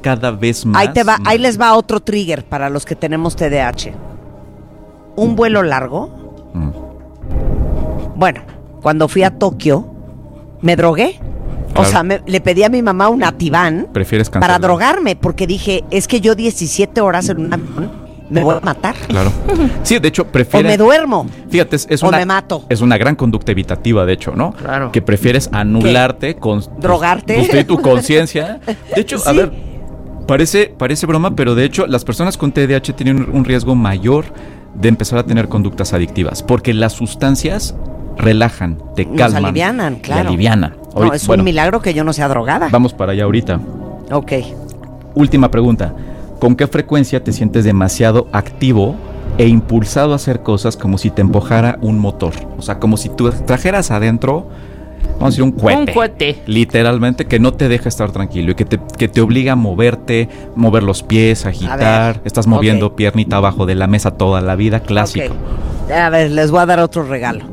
cada vez más. Ahí les va otro trigger para los que tenemos TDAH. Un vuelo largo. Bueno, cuando fui a Tokio, me drogué. Claro. O sea, le pedí a mi mamá un Ativan para drogarme, porque dije, es que yo 17 horas en un avión me voy a matar. Claro. Sí, de hecho, prefieres... O me duermo. Fíjate, me mato. Es una gran conducta evitativa, de hecho, ¿no? Claro. Que prefieres anularte con... Drogarte. Tu conciencia. De hecho, sí. A ver, parece broma, pero de hecho, las personas con TDAH tienen un riesgo mayor de empezar a tener conductas adictivas, porque las sustancias relajan, te calman. Nos alivianan, claro. Te alivianan. No, es un milagro que yo no sea drogada. Vamos para allá ahorita. Ok. Última pregunta. ¿Con qué frecuencia te sientes demasiado activo e impulsado a hacer cosas como si te empujara un motor? O sea, como si tú trajeras adentro, vamos a decir, un cohete. Literalmente, que no te deja estar tranquilo y que te obliga a moverte, mover los pies, agitar. Estás moviendo piernita abajo de la mesa toda la vida, clásico. Okay. A ver, les voy a dar otro regalo.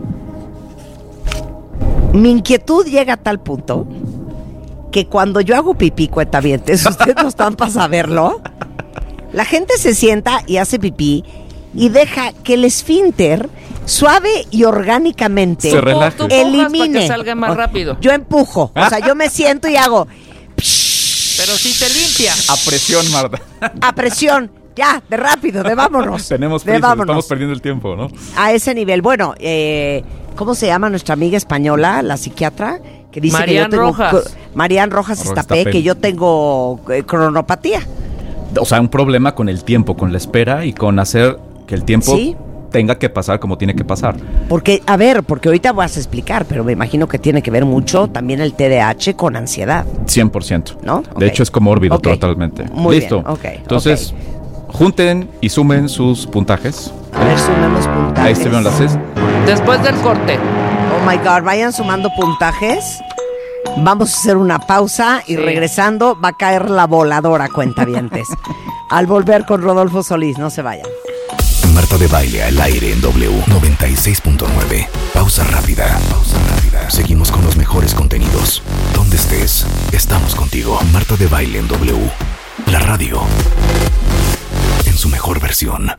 Mi inquietud llega a tal punto que cuando yo hago pipí, cuentavientes, ustedes no están para saberlo, la gente se sienta y hace pipí y deja que el esfínter suave y orgánicamente se relaje, elimine para que salga más rápido. Yo empujo, o sea, yo me siento y hago pero si te limpia. A presión, Marta. A presión. Ya, de rápido, de vámonos. Tenemos prisa, estamos perdiendo el tiempo, ¿no? A ese nivel. Bueno, ¿cómo se llama nuestra amiga española, la psiquiatra? Que dice Marian que yo tengo Rojas. Marian Rojas Estapé, que yo tengo cronopatía. O sea, un problema con el tiempo, con la espera y con hacer que el tiempo tenga que pasar como tiene que pasar. Porque ahorita vas a explicar, pero me imagino que tiene que ver mucho también el TDAH con ansiedad. 100%. ¿No? De hecho, es comórbido totalmente. Muy Listo. Bien. Okay. Entonces, junten y sumen sus puntajes. A ver, sumemos puntajes. Ahí se ven las C. Después del corte. Oh my God, vayan sumando puntajes. Vamos a hacer una pausa y regresando va a caer la voladora, cuentavientes. Al volver con Rodolfo Solís, no se vayan. Marta de Baile al aire en W 96.9. Pausa rápida. Seguimos con los mejores contenidos. Donde estés, estamos contigo. Marta de Baile en W. La radio en su mejor versión.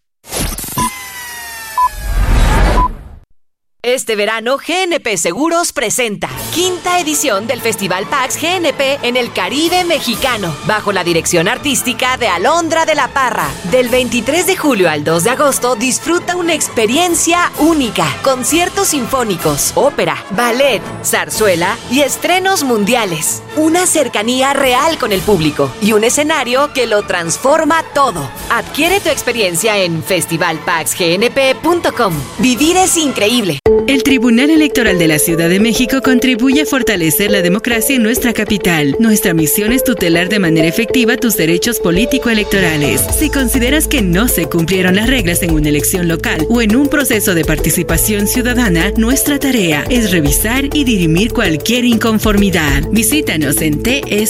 Este verano, GNP Seguros presenta quinta edición del Festival PAX GNP en el Caribe mexicano, bajo la dirección artística de Alondra de la Parra. Del 23 de julio al 2 de agosto, disfruta una experiencia única. Conciertos sinfónicos, ópera, ballet, zarzuela y estrenos mundiales. Una cercanía real con el público y un escenario que lo transforma todo. Adquiere tu experiencia en festivalpaxgnp.com. Vivir es increíble. El Tribunal Electoral de la Ciudad de México contribuye a fortalecer la democracia en nuestra capital. Nuestra misión es tutelar de manera efectiva tus derechos político-electorales. Si consideras que no se cumplieron las reglas en una elección local o en un proceso de participación ciudadana, nuestra tarea es revisar y dirimir cualquier inconformidad. Visítanos en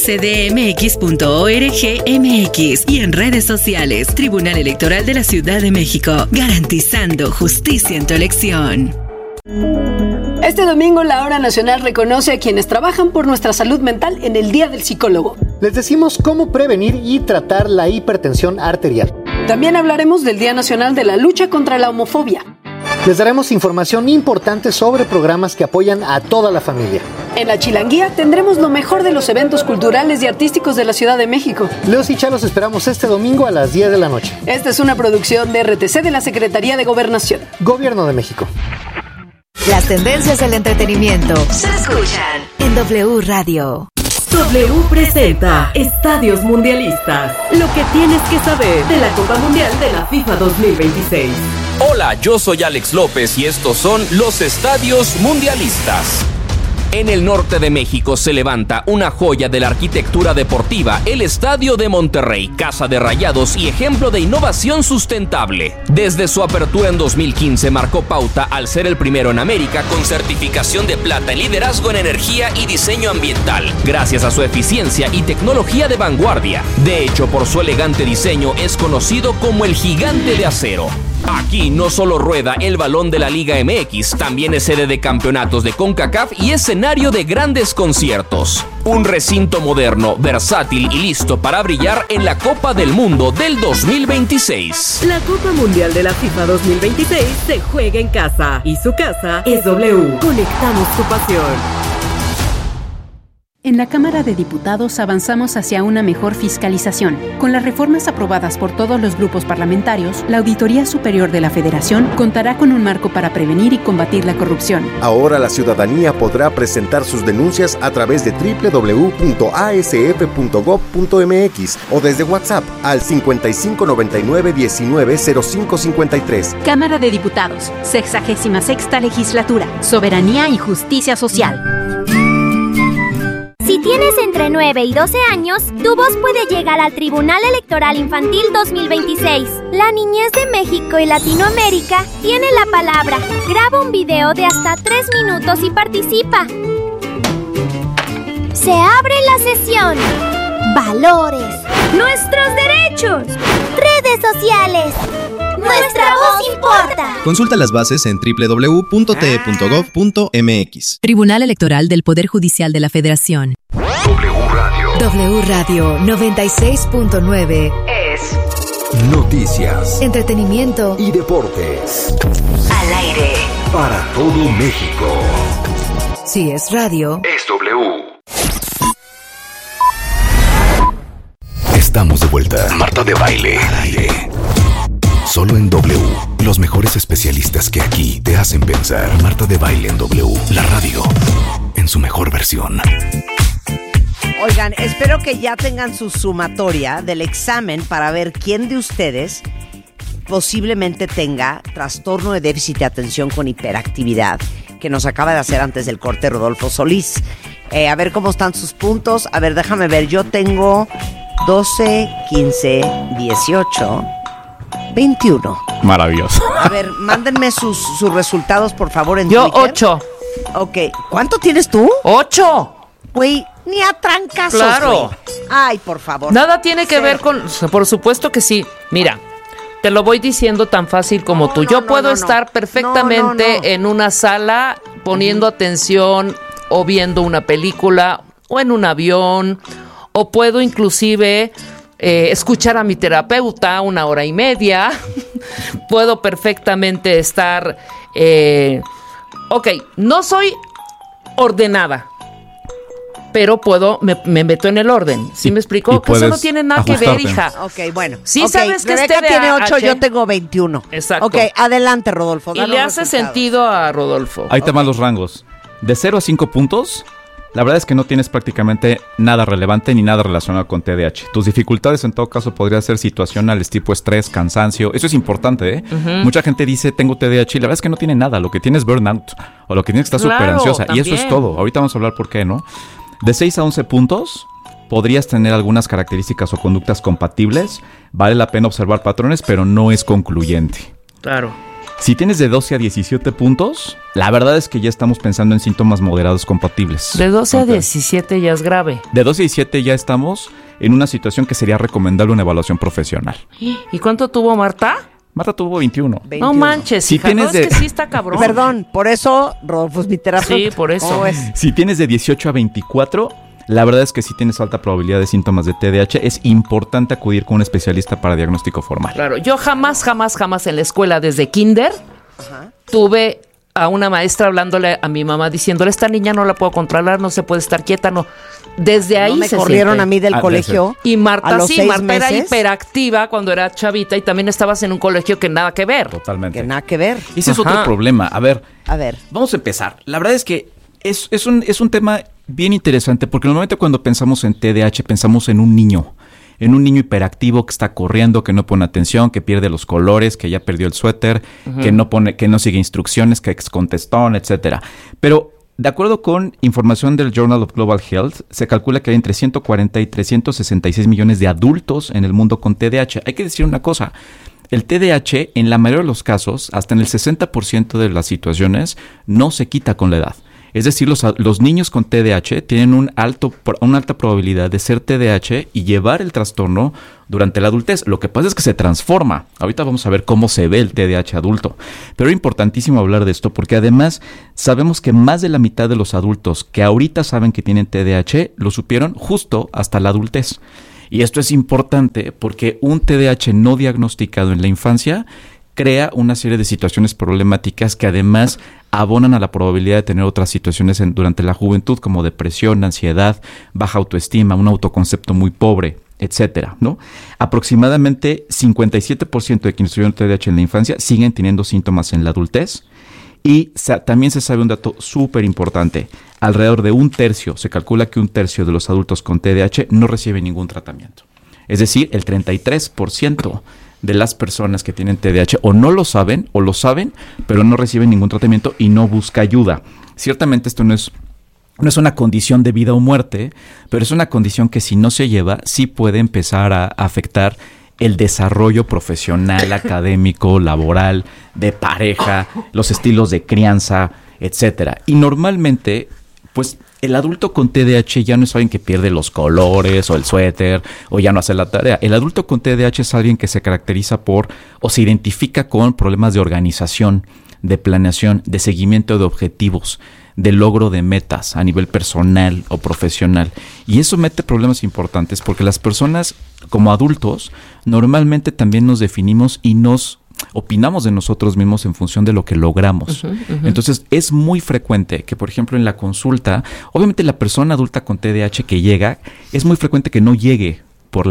tsdmx.org.mx y en redes sociales. Tribunal Electoral de la Ciudad de México, garantizando justicia en tu elección. Este domingo la Hora Nacional reconoce a quienes trabajan por nuestra salud mental en el Día del Psicólogo. Les decimos cómo prevenir y tratar la hipertensión arterial. También hablaremos del Día Nacional de la Lucha contra la Homofobia. Les daremos información importante sobre programas que apoyan a toda la familia. En la Chilanguía tendremos lo mejor de los eventos culturales y artísticos de la Ciudad de México. Leos y Cha los esperamos este domingo a las 10 de la noche. Esta es una producción de RTC de la Secretaría de Gobernación. Gobierno de México. Las tendencias del entretenimiento se escuchan en W Radio. W presenta Estadios Mundialistas. Lo que tienes que saber de la Copa Mundial de la FIFA 2026. Hola, yo soy Alex López y estos son los Estadios Mundialistas. En el norte de México se levanta una joya de la arquitectura deportiva, el Estadio de Monterrey, casa de Rayados y ejemplo de innovación sustentable. Desde su apertura en 2015 marcó pauta al ser el primero en América con certificación de plata en liderazgo en energía y diseño ambiental, gracias a su eficiencia y tecnología de vanguardia. De hecho, por su elegante diseño es conocido como el Gigante de Acero. Aquí no solo rueda el balón de la Liga MX, también es sede de campeonatos de CONCACAF y escenario de grandes conciertos. Un recinto moderno, versátil y listo para brillar en la Copa del Mundo del 2026. La Copa Mundial de la FIFA 2026 se juega en casa y su casa es W. Conectamos tu pasión. En la Cámara de Diputados avanzamos hacia una mejor fiscalización. Con las reformas aprobadas por todos los grupos parlamentarios, la Auditoría Superior de la Federación contará con un marco para prevenir y combatir la corrupción. Ahora la ciudadanía podrá presentar sus denuncias a través de www.asf.gov.mx o desde WhatsApp al 5599190553. Cámara de Diputados, 66ª Legislatura, Soberanía y Justicia Social. Si tienes entre 9 y 12 años, tu voz puede llegar al Tribunal Electoral Infantil 2026. La niñez de México y Latinoamérica tiene la palabra. Graba un video de hasta 3 minutos y participa. Se abre la sesión. Valores. Nuestros derechos. Redes sociales. Nuestra voz importa. Consulta las bases en www.te.gov.mx. Tribunal Electoral del Poder Judicial de la Federación. W Radio 96.9 es noticias, entretenimiento y deportes. Al aire Para todo México. Si es radio, es W. Estamos de vuelta. Marta de Baile al aire. Solo en W. Los mejores especialistas que aquí te hacen pensar. Marta de Baile en W. La radio en su mejor versión. Oigan, espero que ya tengan su sumatoria del examen para ver quién de ustedes posiblemente tenga trastorno de déficit de atención con hiperactividad, que nos acaba de hacer antes del corte Rodolfo Solís. A ver cómo están sus puntos. A ver, déjame ver. Yo tengo 12, 15, 18, 21. Maravilloso. A ver, mándenme sus resultados, por favor, en Yo, Twitter. 8. Ok. ¿Cuánto tienes tú? 8. Güey, ni a trancazos, Claro. güey. Ay, por favor. Nada tiene que ver con... Por supuesto que sí. Mira, te lo voy diciendo tan fácil como tú. Yo puedo estar perfectamente en una sala poniendo atención o viendo una película o en un avión, o puedo inclusive escuchar a mi terapeuta 1 hora y media. Puedo perfectamente estar... ok, no soy ordenada, pero me meto en el orden. ¿Sí me explico? Que eso no tiene nada que ver, hija. Ok, bueno. Sí, okay, sabes que Rebeca tiene 8, yo tengo 21. Exacto. Ok, adelante, Rodolfo. Y le hace sentido a Rodolfo. Ahí te van los rangos. De 0 a 5 puntos, la verdad es que no tienes prácticamente nada relevante ni nada relacionado con TDAH. Tus dificultades en todo caso podrían ser situacionales, tipo estrés, cansancio. Eso es importante, ¿eh? Uh-huh. Mucha gente dice, tengo TDAH, y la verdad es que no tiene nada. Lo que tiene es burnout, o lo que tiene es que estar súper ansiosa. Y eso es todo. Ahorita vamos a hablar por qué, ¿no? De 6 a 11 puntos, podrías tener algunas características o conductas compatibles. Vale la pena observar patrones, pero no es concluyente. Claro. Si tienes de 12 a 17 puntos, la verdad es que ya estamos pensando en síntomas moderados compatibles. De 12 a 17 ya es grave. De 12 a 17 ya estamos en una situación que sería recomendable una evaluación profesional. ¿Y cuánto tuvo Marta? Marta tuvo 21. No manches, si hija, tienes no, es que sí está cabrón. Perdón, por eso Rodolfo es mi terapeuta. Sí, por eso. ¿Cómo es? Si tienes de 18 a 24... la verdad es que si tienes alta probabilidad de síntomas de TDAH, es importante acudir con un especialista para diagnóstico formal. Claro, yo jamás en la escuela, desde kinder, tuve a una maestra hablándole a mi mamá, diciéndole, esta niña no la puedo controlar, no se puede estar quieta, no. Desde ahí me corrieron a mí del colegio. Y Marta, a los 6 Marta meses. era hiperactiva cuando era chavita y también estabas en un colegio que nada que ver. Totalmente. Que nada que ver. Ese es otro problema. A ver. A ver. Vamos a empezar. La verdad es que es un tema bien interesante, porque normalmente cuando pensamos en TDAH pensamos en un niño hiperactivo que está corriendo, que no pone atención, que pierde los colores, que ya perdió el suéter, que no sigue instrucciones, que es contestón, etcétera. Pero de acuerdo con información del Journal of Global Health, se calcula que hay entre 140 y 366 millones de adultos en el mundo con TDAH. Hay que decir una cosa. El TDAH, en la mayoría de los casos, hasta en el 60% de las situaciones, no se quita con la edad. Es decir, los niños con TDAH tienen una alta probabilidad de ser TDAH y llevar el trastorno durante la adultez. Lo que pasa es que se transforma. Ahorita vamos a ver cómo se ve el TDAH adulto. Pero es importantísimo hablar de esto porque además sabemos que más de la mitad de los adultos que ahorita saben que tienen TDAH lo supieron justo hasta la adultez. Y esto es importante porque un TDAH no diagnosticado en la infancia crea una serie de situaciones problemáticas que además abonan a la probabilidad de tener otras situaciones durante la juventud, como depresión, ansiedad, baja autoestima, un autoconcepto muy pobre, etcétera, ¿no? Aproximadamente 57% de quienes tuvieron TDAH en la infancia siguen teniendo síntomas en la adultez. Y también se sabe un dato súper importante. Alrededor de se calcula que 1/3 de los adultos con TDAH no reciben ningún tratamiento. Es decir, el 33% de las personas que tienen TDAH o no lo saben, o lo saben, pero no reciben ningún tratamiento y no busca ayuda. Ciertamente esto no es una condición de vida o muerte, pero es una condición que si no se lleva, sí puede empezar a afectar el desarrollo profesional, académico, laboral, de pareja, los estilos de crianza, etcétera. Y normalmente, pues, el adulto con TDAH ya no es alguien que pierde los colores o el suéter o ya no hace la tarea. El adulto con TDAH es alguien que se caracteriza por o se identifica con problemas de organización, de planeación, de seguimiento de objetivos, de logro de metas a nivel personal o profesional. Y eso mete problemas importantes porque las personas como adultos normalmente también nos definimos y nos opinamos de nosotros mismos en función de lo que logramos. Entonces es muy frecuente que, por ejemplo, en la consulta, obviamente la persona adulta con TDAH que llega, es muy frecuente que no llegue por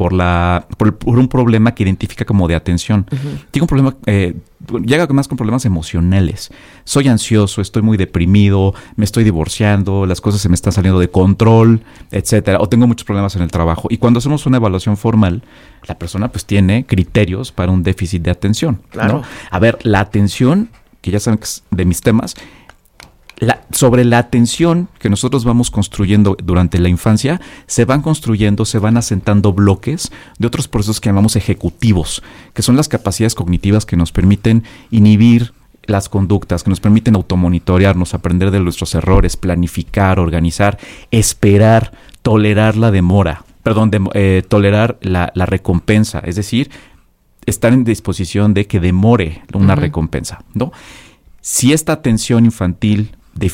un problema que identifica como de atención. Tiene un problema, llega más con problemas emocionales. Soy ansioso, estoy muy deprimido, me estoy divorciando, las cosas se me están saliendo de control, etcétera, o tengo muchos problemas en el trabajo. Y cuando hacemos una evaluación formal, la persona pues tiene criterios para un déficit de atención, claro, ¿no? A ver, la atención, que ya saben que es de mis temas, sobre la atención que nosotros vamos construyendo durante la infancia, se van asentando bloques de otros procesos que llamamos ejecutivos, que son las capacidades cognitivas que nos permiten inhibir las conductas, que nos permiten automonitorearnos, aprender de nuestros errores, planificar, organizar, esperar, tolerar la demora, tolerar la recompensa, es decir, estar en disposición de que demore una recompensa, ¿no? Si esta atención infantil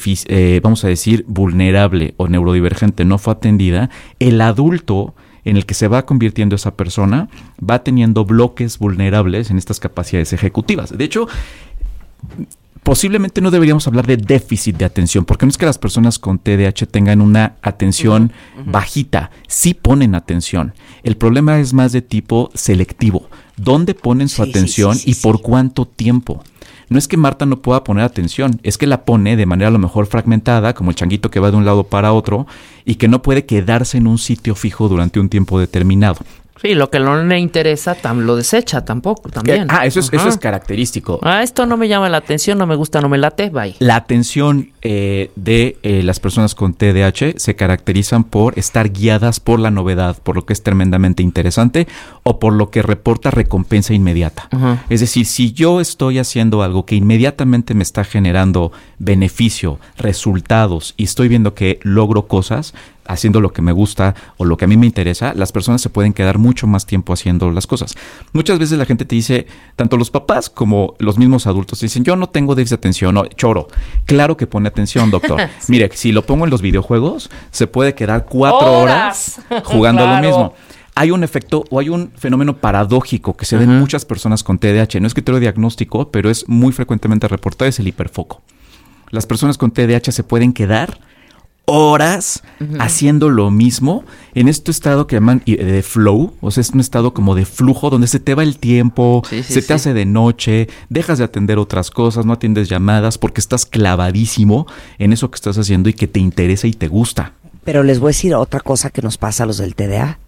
vamos a decir, vulnerable o neurodivergente no fue atendida, el adulto en el que se va convirtiendo esa persona va teniendo bloques vulnerables en estas capacidades ejecutivas. De hecho, posiblemente no deberíamos hablar de déficit de atención, porque no es que las personas con TDAH tengan una atención bajita, sí ponen atención. El problema es más de tipo selectivo. ¿Dónde ponen su atención y por cuánto tiempo? No es que Marta no pueda poner atención, es que la pone de manera a lo mejor fragmentada, como el changuito que va de un lado para otro, y que no puede quedarse en un sitio fijo durante un tiempo determinado. Sí, lo que no le interesa lo desecha también. Eso es característico. Esto no me llama la atención, no me gusta, no me late, bye. La atención de las personas con TDAH se caracterizan por estar guiadas por la novedad, por lo que es tremendamente interesante o por lo que reporta recompensa inmediata. Es decir, si yo estoy haciendo algo que inmediatamente me está generando beneficio, resultados y estoy viendo que logro cosas, haciendo lo que me gusta o lo que a mí me interesa, las personas se pueden quedar mucho más tiempo haciendo las cosas. Muchas veces la gente te dice, tanto los papás como los mismos adultos, dicen, yo no tengo déficit de atención, no, choro. Claro que pone atención, doctor. Sí. Mire, si lo pongo en los videojuegos, se puede quedar 4 horas jugando lo mismo. Hay un efecto o hay un fenómeno paradójico que se ve en muchas personas con TDAH. No es criterio diagnóstico, pero es muy frecuentemente reportado, es el hiperfoco. Las personas con TDAH se pueden quedar horas haciendo lo mismo en este estado que llaman de flow, o sea, es un estado como de flujo donde se te va el tiempo, se te hace de noche, dejas de atender otras cosas, no atiendes llamadas porque estás clavadísimo en eso que estás haciendo y que te interesa y te gusta. Pero les voy a decir otra cosa que nos pasa a los del TDA,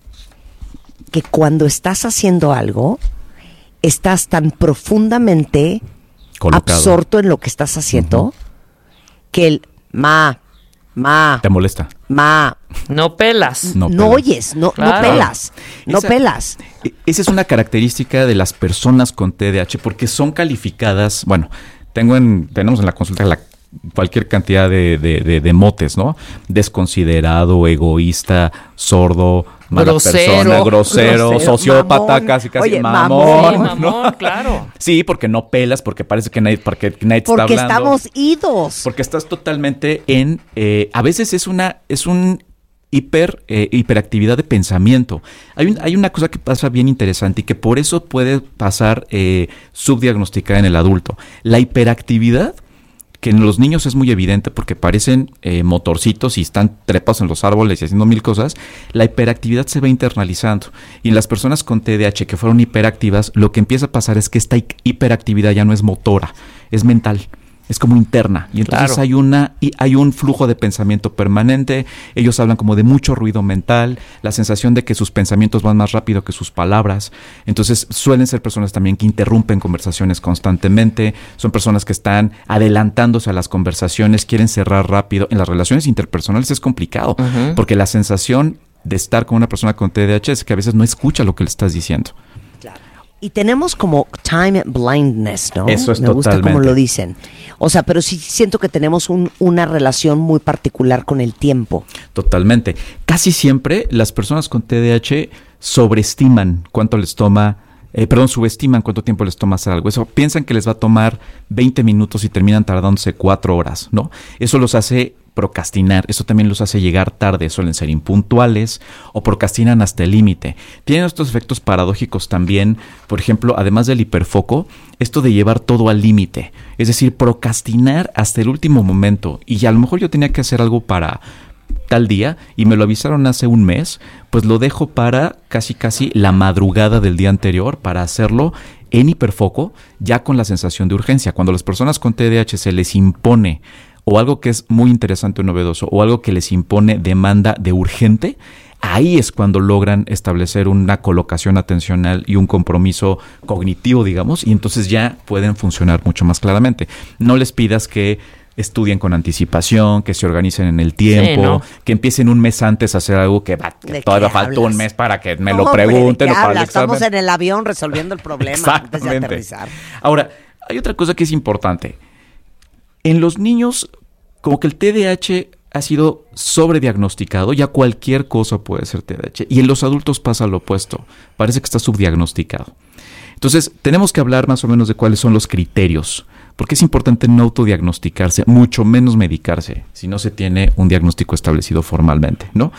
que cuando estás haciendo algo, estás tan profundamente absorto en lo que estás haciendo que el te molesta. No pelas. No oyes, no pelas. No pelas. Esa es una característica de las personas con TDAH porque son calificadas, bueno, tenemos en la consulta cualquier cantidad de motes, ¿no? Desconsiderado, egoísta, sordo, mala persona, grosero, sociópata, mamón. Casi Oye, mamón, ¿no? Mamón, claro. Sí, porque no pelas, porque parece que nadie te está hablando. Porque estamos idos. Porque estás totalmente en... a veces es un hiperactividad de pensamiento. Hay una cosa que pasa bien interesante y que por eso puede pasar subdiagnosticada en el adulto. La hiperactividad, que en los niños es muy evidente porque parecen motorcitos y están trepados en los árboles y haciendo mil cosas, la hiperactividad se va internalizando. Y en las personas con TDAH que fueron hiperactivas, lo que empieza a pasar es que esta hiperactividad ya no es motora, es mental. Es como interna, y entonces hay un flujo de pensamiento permanente. Ellos hablan como de mucho ruido mental, la sensación de que sus pensamientos van más rápido que sus palabras. Entonces suelen ser personas también que interrumpen conversaciones constantemente, son personas que están adelantándose a las conversaciones, quieren cerrar rápido. En las relaciones interpersonales es complicado, porque la sensación de estar con una persona con TDAH es que a veces no escucha lo que le estás diciendo. Y tenemos como time blindness, ¿no? Eso es Me gusta totalmente. como lo dicen. O sea, pero sí siento que tenemos una relación muy particular con el tiempo. Totalmente. Casi siempre las personas con TDAH sobreestiman cuánto les toma, subestiman cuánto tiempo les toma hacer algo. Eso, piensan que les va a tomar 20 minutos y terminan tardándose 4 horas, ¿no? Eso los hace procrastinar, eso también los hace llegar tarde, suelen ser impuntuales o procrastinan hasta el límite. Tienen estos efectos paradójicos también, por ejemplo, además del hiperfoco, esto de llevar todo al límite, es decir, procrastinar hasta el último momento. Y a lo mejor yo tenía que hacer algo para tal día y me lo avisaron hace un mes, pues lo dejo para casi la madrugada del día anterior para hacerlo en hiperfoco, ya con la sensación de urgencia. Cuando a las personas con TDAH se les impone o algo que es muy interesante o novedoso, o algo que les impone demanda de urgente, ahí es cuando logran establecer una colocación atencional y un compromiso cognitivo, digamos, y entonces ya pueden funcionar mucho más claramente. No les pidas que estudien con anticipación, que se organicen en el tiempo, sí, ¿no? Que empiecen un mes antes a hacer algo que todavía falta un mes para que me lo pregunten. ¿De qué hablas? Estamos en el avión resolviendo el problema antes de aterrizar. Ahora, hay otra cosa que es importante. En los niños, como que el TDAH ha sido sobrediagnosticado, ya cualquier cosa puede ser TDAH. Y en los adultos pasa lo opuesto, parece que está subdiagnosticado. Entonces, tenemos que hablar más o menos de cuáles son los criterios, porque es importante no autodiagnosticarse, mucho menos medicarse, si no se tiene un diagnóstico establecido formalmente, ¿no?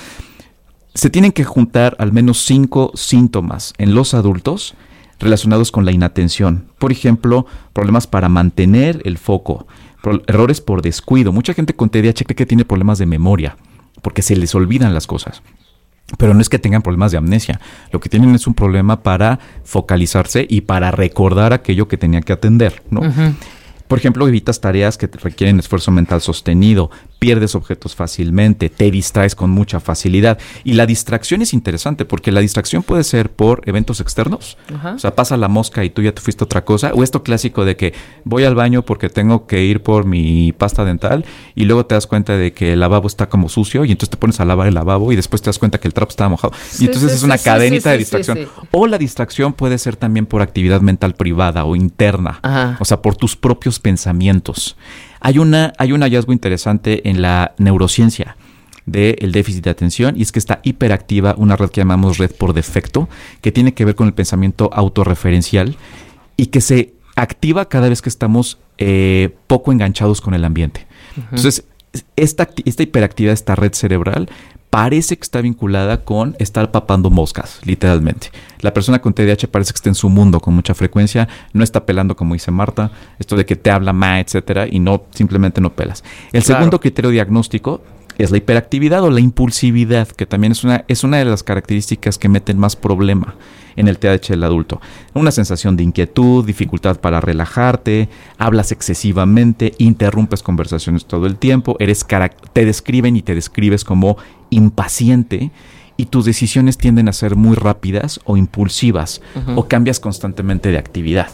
Se tienen que juntar al menos 5 síntomas en los adultos relacionados con la inatención. Por ejemplo, problemas para mantener el foco, errores por descuido. Mucha gente con TDAH cree que tiene problemas de memoria, porque se les olvidan las cosas. Pero no es que tengan problemas de amnesia. Lo que tienen es un problema para focalizarse y para recordar aquello que tenían que atender, ¿no? Por ejemplo, evitas tareas que te requieren esfuerzo mental sostenido, pierdes objetos fácilmente, te distraes con mucha facilidad. Y la distracción es interesante porque la distracción puede ser por eventos externos. O sea, pasa la mosca y tú ya te fuiste a otra cosa. O esto clásico de que voy al baño porque tengo que ir por mi pasta dental y luego te das cuenta de que el lavabo está como sucio y entonces te pones a lavar el lavabo y después te das cuenta que el trapo estaba mojado. Y entonces es una cadenita de distracción. O la distracción puede ser también por actividad mental privada o interna. O sea, por tus propios pensamientos. Hay un hallazgo interesante en la neurociencia del déficit de atención y es que está hiperactiva una red que llamamos red por defecto, que tiene que ver con el pensamiento autorreferencial y que se activa cada vez que estamos poco enganchados con el ambiente. Entonces, esta hiperactividad, esta red cerebral, parece que está vinculada con estar papando moscas, literalmente. La persona con TDAH parece que está en su mundo con mucha frecuencia, no está pelando como dice Marta, esto de que te habla etcétera, y no, simplemente no pelas. El segundo criterio diagnóstico es la hiperactividad o la impulsividad, que también es una de las características que meten más problema en el TDAH del adulto. Una sensación de inquietud, dificultad para relajarte, hablas excesivamente, interrumpes conversaciones todo el tiempo, te describen y te describes como impaciente y tus decisiones tienden a ser muy rápidas o impulsivas o cambias constantemente de actividad.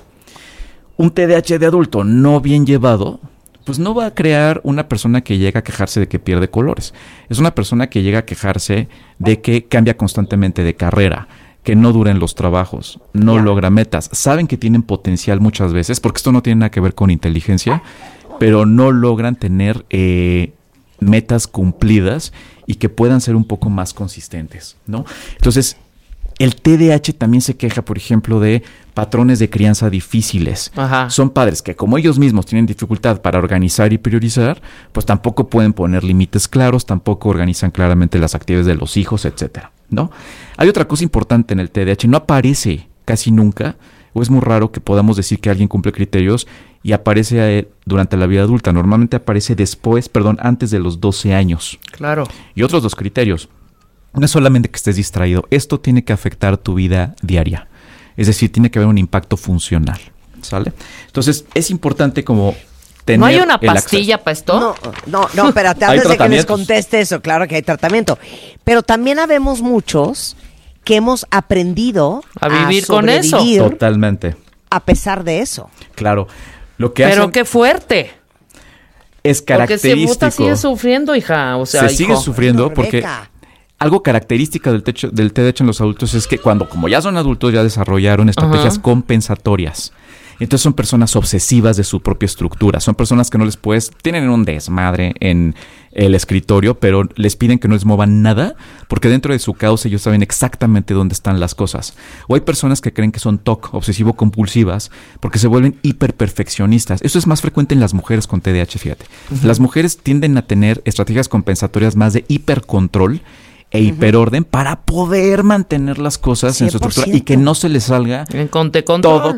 Un TDAH de adulto no bien llevado, pues no va a crear una persona que llega a quejarse de que pierde colores. Es una persona que llega a quejarse de que cambia constantemente de carrera, que no duran los trabajos, no logra metas. Saben que tienen potencial muchas veces, porque esto no tiene nada que ver con inteligencia, pero no logran tener metas cumplidas y que puedan ser un poco más consistentes, ¿no? Entonces, el TDAH también se queja, por ejemplo, de patrones de crianza difíciles. Ajá. Son padres que, como ellos mismos tienen dificultad para organizar y priorizar, pues tampoco pueden poner límites claros, tampoco organizan claramente las actividades de los hijos, etcétera, ¿no? Hay otra cosa importante en el TDAH, no aparece casi nunca, o es muy raro que podamos decir que alguien cumple criterios y aparece durante la vida adulta. Normalmente aparece antes de los 12 años. Claro. Y otros 2 criterios. No es solamente que estés distraído, esto tiene que afectar tu vida diaria. Es decir, tiene que haber un impacto funcional, ¿sale? Entonces, es importante como tener ¿No hay una pastilla para esto? No, espérate, antes de que les conteste eso, claro que hay tratamiento. Pero también habemos muchos que hemos aprendido a vivir con eso. Totalmente. A pesar de eso. Claro. Pero qué fuerte. Es característico. Porque si Buta sigue sufriendo, hija. O sea, se sigue sufriendo porque algo característica del TDAH en los adultos es que como ya son adultos, ya desarrollaron estrategias compensatorias. Entonces son personas obsesivas de su propia estructura. Son personas que no les tienen un desmadre en el escritorio, pero les piden que no les muevan nada, porque dentro de su caos ellos saben exactamente dónde están las cosas. O hay personas que creen que son TOC, obsesivo-compulsivas, porque se vuelven hiperperfeccionistas. Eso es más frecuente en las mujeres con TDAH, fíjate. Las mujeres tienden a tener estrategias compensatorias más de hipercontrol e hiperorden para poder mantener las cosas 100%. En su estructura y que no se les salga todo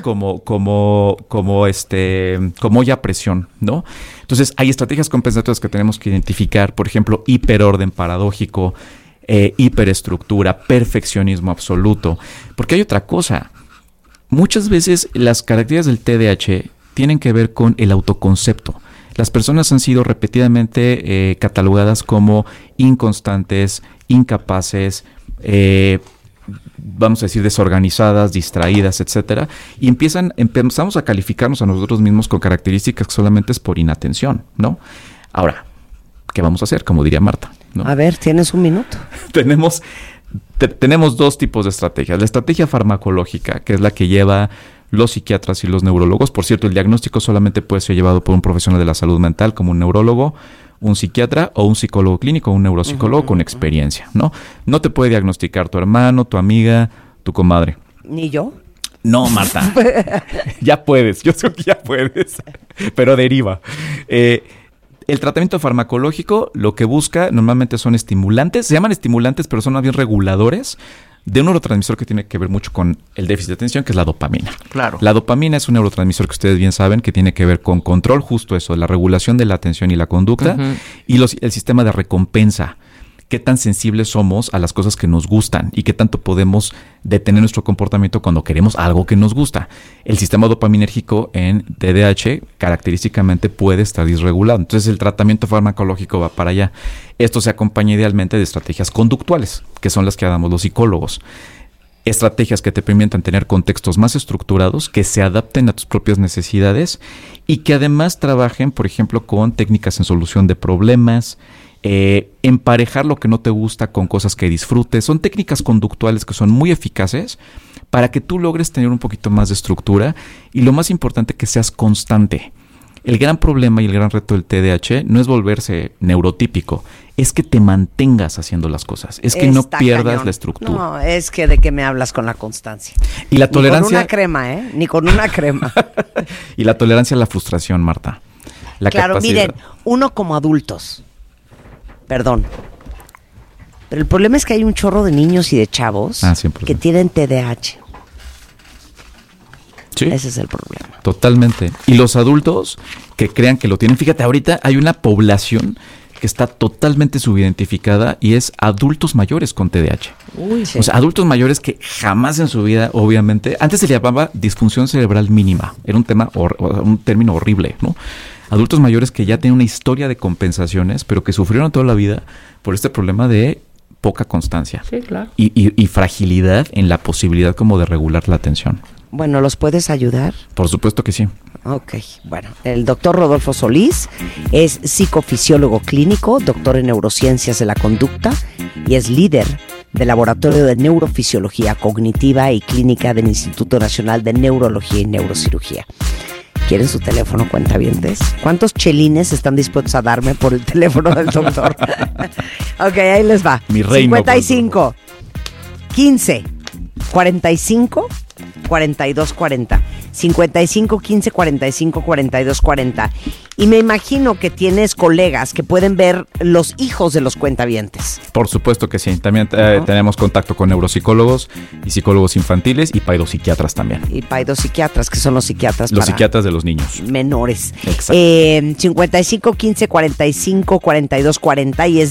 como ya presión, ¿no? Entonces hay estrategias compensatorias que tenemos que identificar, por ejemplo, hiperorden paradójico, hiperestructura, perfeccionismo absoluto, porque hay otra cosa. Muchas veces las características del TDAH tienen que ver con el autoconcepto. Las personas han sido repetidamente catalogadas como inconstantes, incapaces, vamos a decir desorganizadas, distraídas, etcétera, y empezamos a calificarnos a nosotros mismos con características que solamente es por inatención, ¿no? Ahora, ¿qué vamos a hacer? Como diría Marta, ¿no? A ver, tienes un minuto. Tenemos 2 tipos de estrategias. La estrategia farmacológica, que es la que lleva los psiquiatras y los neurólogos. Por cierto, el diagnóstico solamente puede ser llevado por un profesional de la salud mental, como un neurólogo, un psiquiatra o un psicólogo clínico, un neuropsicólogo con experiencia, ¿no? No te puede diagnosticar tu hermano, tu amiga, tu comadre. ¿Ni yo? No, Marta. Ya puedes, yo sé que ya puedes, pero deriva. El tratamiento farmacológico lo que busca normalmente son estimulantes, se llaman estimulantes, pero son más bien reguladores de un neurotransmisor que tiene que ver mucho con el déficit de atención, que es la dopamina. Claro. La dopamina es un neurotransmisor que ustedes bien saben que tiene que ver con control, justo eso, la regulación de la atención y la conducta, y el sistema de recompensa. Qué tan sensibles somos a las cosas que nos gustan y qué tanto podemos detener nuestro comportamiento cuando queremos algo que nos gusta. El sistema dopaminérgico en TDAH característicamente puede estar disregulado. Entonces el tratamiento farmacológico va para allá. Esto se acompaña idealmente de estrategias conductuales, que son las que damos los psicólogos. Estrategias que te permitan tener contextos más estructurados, que se adapten a tus propias necesidades y que además trabajen, por ejemplo, con técnicas en solución de problemas, emparejar lo que no te gusta con cosas que disfrutes. Son técnicas conductuales que son muy eficaces para que tú logres tener un poquito más de estructura y lo más importante, que seas constante. El gran problema y el gran reto del TDAH no es volverse neurotípico, es que te mantengas haciendo las cosas, es que no pierdas la estructura. No, es que de qué me hablas con la constancia. Y la tolerancia. Ni con una crema, Ni con una crema. Y la tolerancia a la frustración, Marta. Claro, capacidad. miren, uno como adultos, perdón, pero el problema es que hay un chorro de niños y de chavos que tienen TDAH. Sí. Ese es el problema. Totalmente. Y los adultos que crean que lo tienen, fíjate, ahorita hay una población que está totalmente subidentificada y es adultos mayores con TDAH. Uy, sí. O sea, adultos mayores que jamás en su vida, obviamente, antes se le llamaba disfunción cerebral mínima, era un término horrible, ¿no? Adultos mayores que ya tienen una historia de compensaciones, pero que sufrieron toda la vida por este problema de poca constancia. Sí, claro. Y fragilidad en la posibilidad como de regular la atención. Bueno, ¿los puedes ayudar? Por supuesto que sí. Ok, bueno, el doctor Rodolfo Solís es psicofisiólogo clínico, doctor en neurociencias de la conducta y es líder del Laboratorio de Neurofisiología Cognitiva y Clínica del Instituto Nacional de Neurología y Neurocirugía. ¿Quieren su teléfono, cuentavientes? ¿Cuántos chelines están dispuestos a darme por el teléfono del doctor? Ok, ahí les va. Mi reino. 55 15 45 42 40. 55 15 45 42 40. Y me imagino que tienes colegas que pueden ver los hijos de los cuentavientes. Por supuesto que sí. También tenemos contacto con neuropsicólogos y psicólogos infantiles y paidopsiquiatras también. Y paidopsiquiatras, que son los psiquiatras Los para psiquiatras de los niños. menores. Exacto. 55 15 45 42 40 y es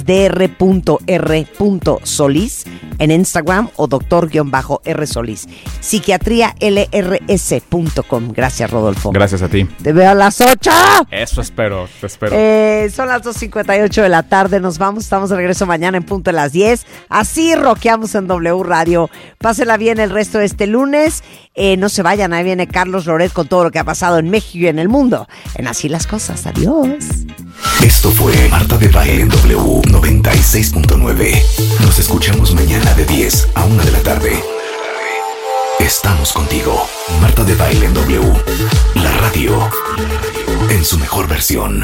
dr.r.solis en Instagram o doctor-r Solís. Psiquiatrialrs.com. Gracias, Rodolfo. Gracias a ti. Te veo a las 8. Eso espero, te espero. Son las 2:58 de la tarde. Nos vamos. Estamos de regreso mañana en punto de las 10. Así rockeamos en W Radio. Pásela bien el resto de este lunes. No se vayan. Ahí viene Carlos Loret con todo lo que ha pasado en México y en el mundo. En Así las Cosas. Adiós. Esto fue Marta de Baile en W 96.9. Nos escuchamos mañana de 10 a 1 de la tarde. Estamos contigo. Marta de Baile en W. La radio en su mejor versión.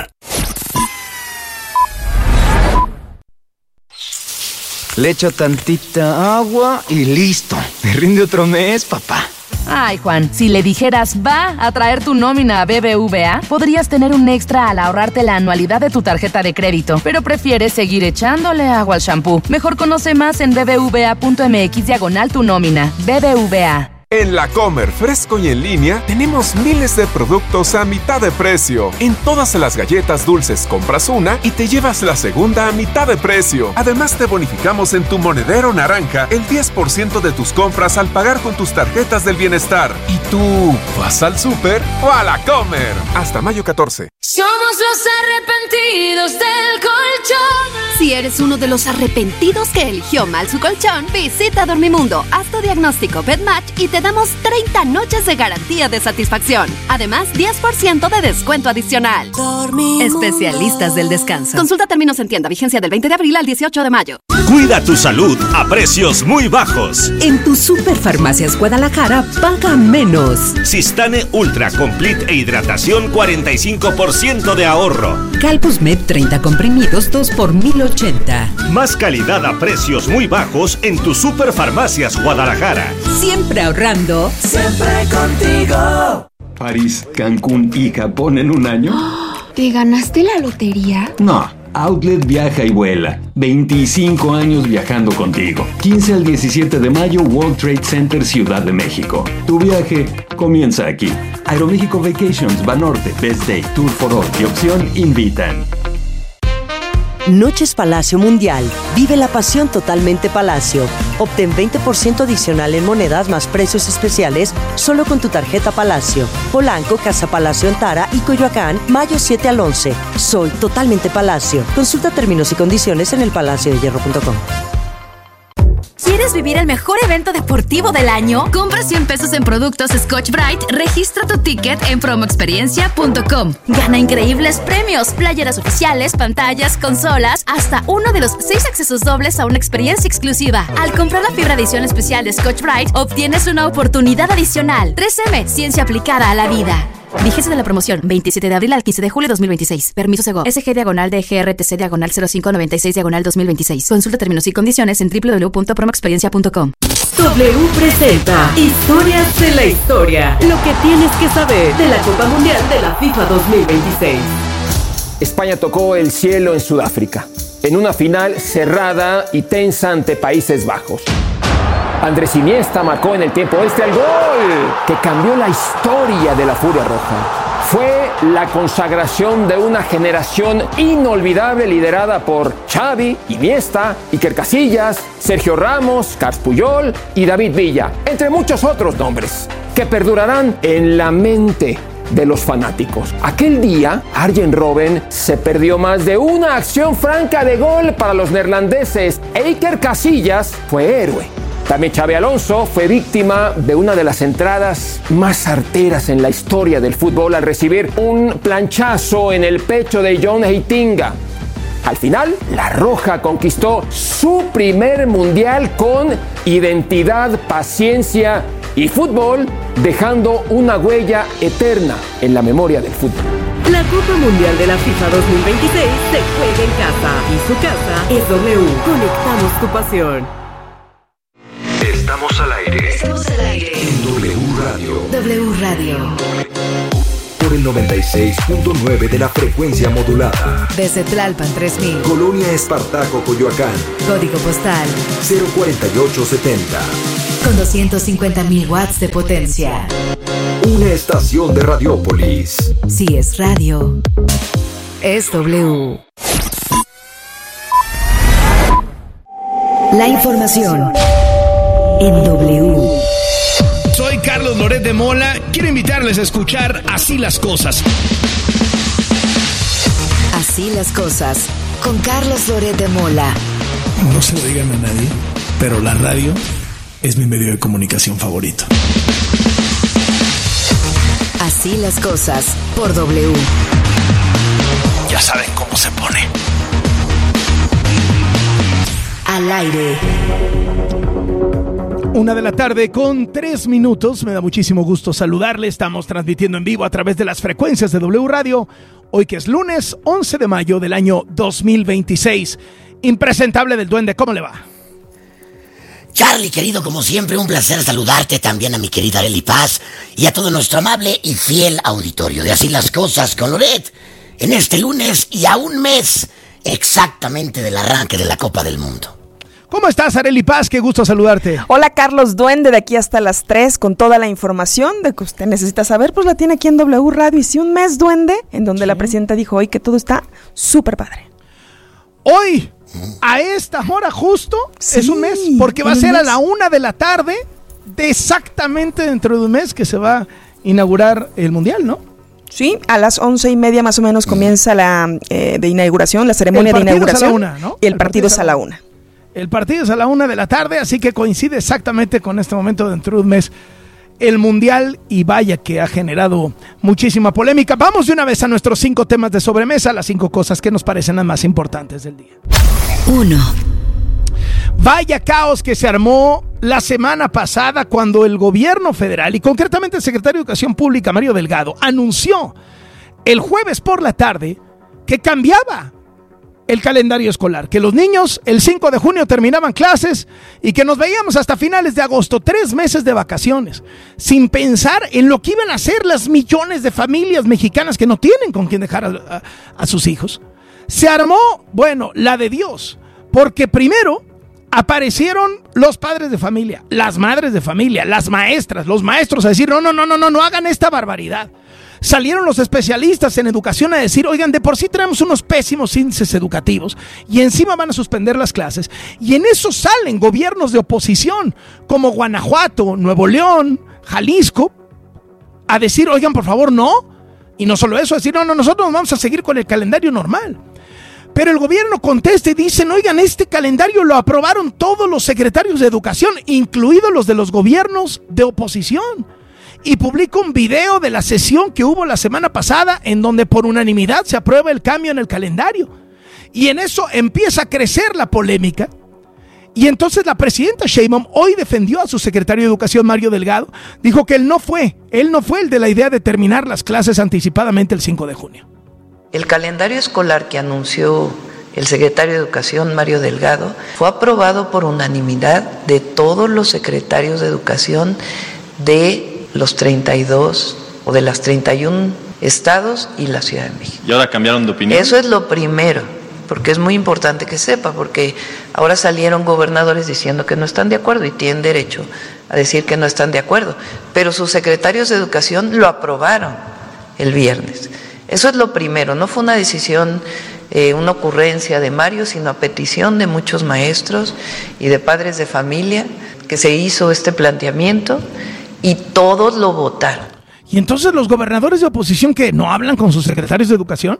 Le echo tantita agua y listo. Me rinde otro mes, papá. Ay, Juan, si le dijeras va a traer tu nómina a BBVA, podrías tener un extra al ahorrarte la anualidad de tu tarjeta de crédito, pero prefieres seguir echándole agua al shampoo. Mejor conoce más en bbva.mx/tu nómina. BBVA. En La Comer, fresco y en línea, tenemos miles de productos a mitad de precio. En todas las galletas dulces compras una y te llevas la segunda a mitad de precio. Además, te bonificamos en tu monedero naranja el 10% de tus compras al pagar con tus tarjetas del bienestar. ¿Y tú vas al súper o a La Comer? Hasta mayo 14. Somos los arrepentidos del colchón. Si eres uno de los arrepentidos que eligió mal su colchón, visita Dormimundo, haz tu diagnóstico PetMatch y te damos 30 noches de garantía de satisfacción. Además, 10% de descuento adicional. Dormimundo. Especialistas del descanso. Consulta términos en tienda. Vigencia del 20 de abril al 18 de mayo. Cuida tu salud a precios muy bajos. En tu Superfarmacias Guadalajara, paga menos. Sistane Ultra Complete e hidratación 45% de ahorro. Calpusmed 30 comprimidos 2 por 1080. Más calidad a precios muy bajos en tu Superfarmacias Guadalajara. Siempre ahorrando. Siempre contigo. París, Cancún y Japón en un año. ¿Te ganaste la lotería? No. Outlet viaja y vuela. 25 años viajando contigo. 15 al 17 de mayo, World Trade Center, Ciudad de México. Tu viaje comienza aquí. Aeroméxico Vacations, Banorte, Best Day, Tour for All y Opción invitan. Noches Palacio Mundial. Vive la pasión totalmente Palacio. Obtén 20% adicional en monedas más precios especiales solo con tu tarjeta Palacio. Polanco, Casa Palacio en Tara y Coyoacán, mayo 7 al 11. Soy totalmente Palacio. Consulta términos y condiciones en elpalaciodehierro.com. ¿Quieres vivir el mejor evento deportivo del año? Compra 100 pesos en productos Scotch-Brite, registra tu ticket en promoexperiencia.com. Gana increíbles premios, playeras oficiales, pantallas, consolas, hasta uno de los 6 accesos dobles a una experiencia exclusiva. Al comprar la fibra edición especial de Scotch-Brite, obtienes una oportunidad adicional. 3M, ciencia aplicada a la vida. Vigencia de la promoción, 27 de abril al 15 de julio de 2026. Permiso Segov. SG/DGRTC/2026/2026. Consulta términos y condiciones en www.promoexperiencia.com. W presenta Historias de la Historia. Lo que tienes que saber de la Copa Mundial de la FIFA 2026. España tocó el cielo en Sudáfrica, en una final cerrada y tensa ante Países Bajos. Andrés Iniesta marcó en el tiempo extra el gol que cambió la historia de la Furia Roja. Fue la consagración de una generación inolvidable liderada por Xavi, Iniesta, Iker Casillas, Sergio Ramos, Carles Puyol y David Villa, entre muchos otros nombres que perdurarán en la mente de los fanáticos. Aquel día, Arjen Robben se perdió más de una acción franca de gol para los neerlandeses e Iker Casillas fue héroe. También Xabi Alonso fue víctima de una de las entradas más certeras en la historia del fútbol al recibir un planchazo en el pecho de John Heitinga. Al final, la Roja conquistó su primer mundial con identidad, paciencia Y fútbol, dejando una huella eterna en la memoria del fútbol. La Copa Mundial de la FIFA 2026 se juega en casa y su casa es W. Conectamos tu pasión. Estamos al aire. Estamos al aire. En W Radio. W Radio. Por el 96.9 de la frecuencia modulada. Desde Tlalpan 3000. Colonia Espartaco, Coyoacán. Código postal 04870. con 250.000 watts de potencia. Una estación de Radiópolis. Si es radio, es W. La información en W. Soy Carlos Loret de Mola. Quiero invitarles a escuchar Así las Cosas. Así las cosas, con Carlos Loret de Mola. No se lo digan a nadie, pero la radio es mi medio de comunicación favorito. Así las cosas, por W. Ya saben cómo se pone. Al aire. 1:03 Me da muchísimo gusto saludarle. Estamos transmitiendo en vivo a través de las frecuencias de W Radio. Hoy que es lunes 11 de mayo del año 2026. Impresentable del Duende, ¿cómo le va? Charlie, querido, como siempre, un placer saludarte, también a mi querida Arely Paz y a todo nuestro amable y fiel auditorio de Así las Cosas con Loret, en este lunes y a un mes exactamente del arranque de la Copa del Mundo. ¿Cómo estás, Arely Paz? Qué gusto saludarte. Hola, Carlos Duende, de aquí hasta las 3, con toda la información de que usted necesita saber, pues la tiene aquí en W Radio. Y sí, un mes, Duende, en donde la presidenta dijo hoy que todo está súper padre. Hoy, a esta hora justo, sí, es un mes, porque va a ser a la 1 de la tarde, de exactamente dentro de un mes que se va a inaugurar el Mundial, ¿no? Sí, a las 11:30 más o menos comienza la de inauguración, la ceremonia de inauguración. Es a la 1, ¿no? Y el partido es a la 1. El partido es a la 1 de la tarde, así que coincide exactamente con este momento dentro de un mes el Mundial, y vaya que ha generado muchísima polémica. Vamos de una vez a nuestros 5 temas de sobremesa, las 5 cosas que nos parecen las más importantes del día. 1. Vaya caos que se armó la semana pasada cuando el gobierno federal, y concretamente el secretario de Educación Pública, Mario Delgado, anunció el jueves por la tarde que cambiaba el calendario escolar, que los niños el 5 de junio terminaban clases y que nos veíamos hasta finales de agosto, 3 meses de vacaciones, sin pensar en lo que iban a hacer las millones de familias mexicanas que no tienen con quién dejar a sus hijos. Se armó, bueno, la de Dios, porque primero aparecieron los padres de familia, las madres de familia, las maestras, los maestros a decir no hagan esta barbaridad. Salieron los especialistas en educación a decir, oigan, de por sí tenemos unos pésimos índices educativos y encima van a suspender las clases. Y en eso salen gobiernos de oposición como Guanajuato, Nuevo León, Jalisco, a decir, oigan, por favor, no. Y no solo eso, a decir, no, nosotros vamos a seguir con el calendario normal. Pero el gobierno contesta y dicen, oigan, este calendario lo aprobaron todos los secretarios de educación, incluidos los de los gobiernos de oposición. Y publica un video de la sesión que hubo la semana pasada en donde por unanimidad se aprueba el cambio en el calendario. Y en eso empieza a crecer la polémica. Y entonces la presidenta Sheinbaum hoy defendió a su secretario de Educación, Mario Delgado. Dijo que él no fue el de la idea de terminar las clases anticipadamente el 5 de junio. El calendario escolar que anunció el secretario de Educación, Mario Delgado, fue aprobado por unanimidad de todos los secretarios de Educación de los 32 o de las 31 estados y la Ciudad de México. ¿Y ahora cambiaron de opinión? Eso es lo primero, porque es muy importante que sepa, porque ahora salieron gobernadores diciendo que no están de acuerdo y tienen derecho a decir que no están de acuerdo, pero sus secretarios de Educación lo aprobaron el viernes. Eso es lo primero, no fue una decisión, una ocurrencia de Mario, sino a petición de muchos maestros y de padres de familia que se hizo este planteamiento. Y todos lo votaron. ¿Y entonces los gobernadores de oposición que no hablan con sus secretarios de educación?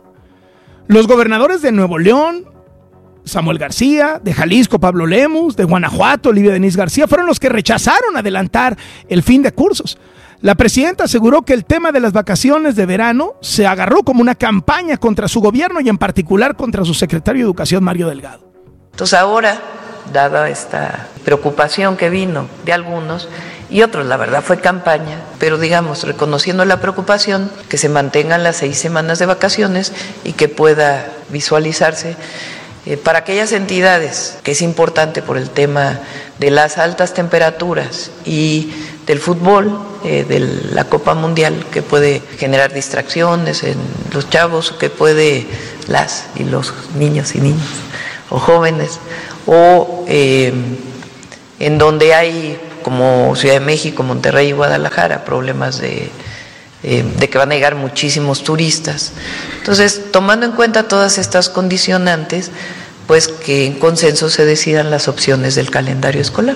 Los gobernadores de Nuevo León, Samuel García, de Jalisco, Pablo Lemus, de Guanajuato, Olivia Denise García, fueron los que rechazaron adelantar el fin de cursos. La presidenta aseguró que el tema de las vacaciones de verano se agarró como una campaña contra su gobierno y en particular contra su secretario de Educación, Mario Delgado. Entonces ahora, dada esta preocupación que vino de algunos, y otros. La verdad fue campaña, pero digamos, reconociendo la preocupación, que se mantengan las 6 semanas de vacaciones y que pueda visualizarse para aquellas entidades, que es importante por el tema de las altas temperaturas y del fútbol, de la Copa Mundial, que puede generar distracciones en los chavos, que puede las y los niños y niñas o jóvenes, o en donde hay, como Ciudad de México, Monterrey y Guadalajara, problemas de que van a llegar muchísimos turistas. Entonces, tomando en cuenta todas estas condicionantes, pues que en consenso se decidan las opciones del calendario escolar.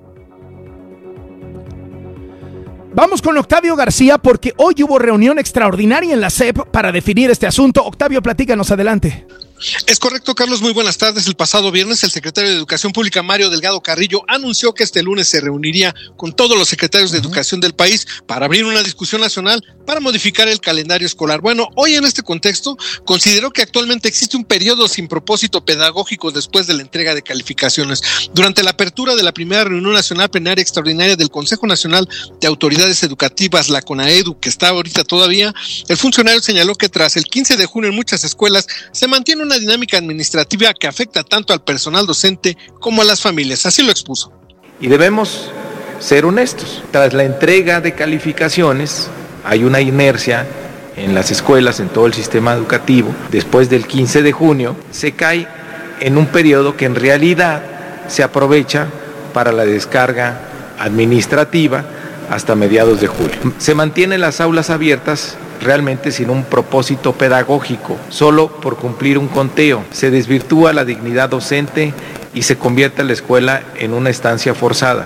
Vamos con Octavio García, porque hoy hubo reunión extraordinaria en la SEP para definir este asunto. Octavio, platícanos, adelante. Es correcto, Carlos, muy buenas tardes. El pasado viernes el secretario de Educación Pública, Mario Delgado Carrillo, anunció que este lunes se reuniría con todos los secretarios de educación del país para abrir una discusión nacional para modificar el calendario escolar. Bueno, hoy en este contexto consideró que actualmente existe un periodo sin propósito pedagógico después de la entrega de calificaciones. Durante la apertura de la primera reunión nacional plenaria extraordinaria del Consejo Nacional de Autoridades Educativas, la CONAEDU, que está ahorita todavía, el funcionario señaló que tras el 15 de junio en muchas escuelas se mantiene una dinámica administrativa que afecta tanto al personal docente como a las familias. Así lo expuso. Y debemos ser honestos. Tras la entrega de calificaciones hay una inercia en las escuelas, en todo el sistema educativo. Después del 15 de junio se cae en un periodo que en realidad se aprovecha para la descarga administrativa hasta mediados de julio. Se mantienen las aulas abiertas realmente sin un propósito pedagógico, solo por cumplir un conteo. Se desvirtúa la dignidad docente y se convierte la escuela en una estancia forzada.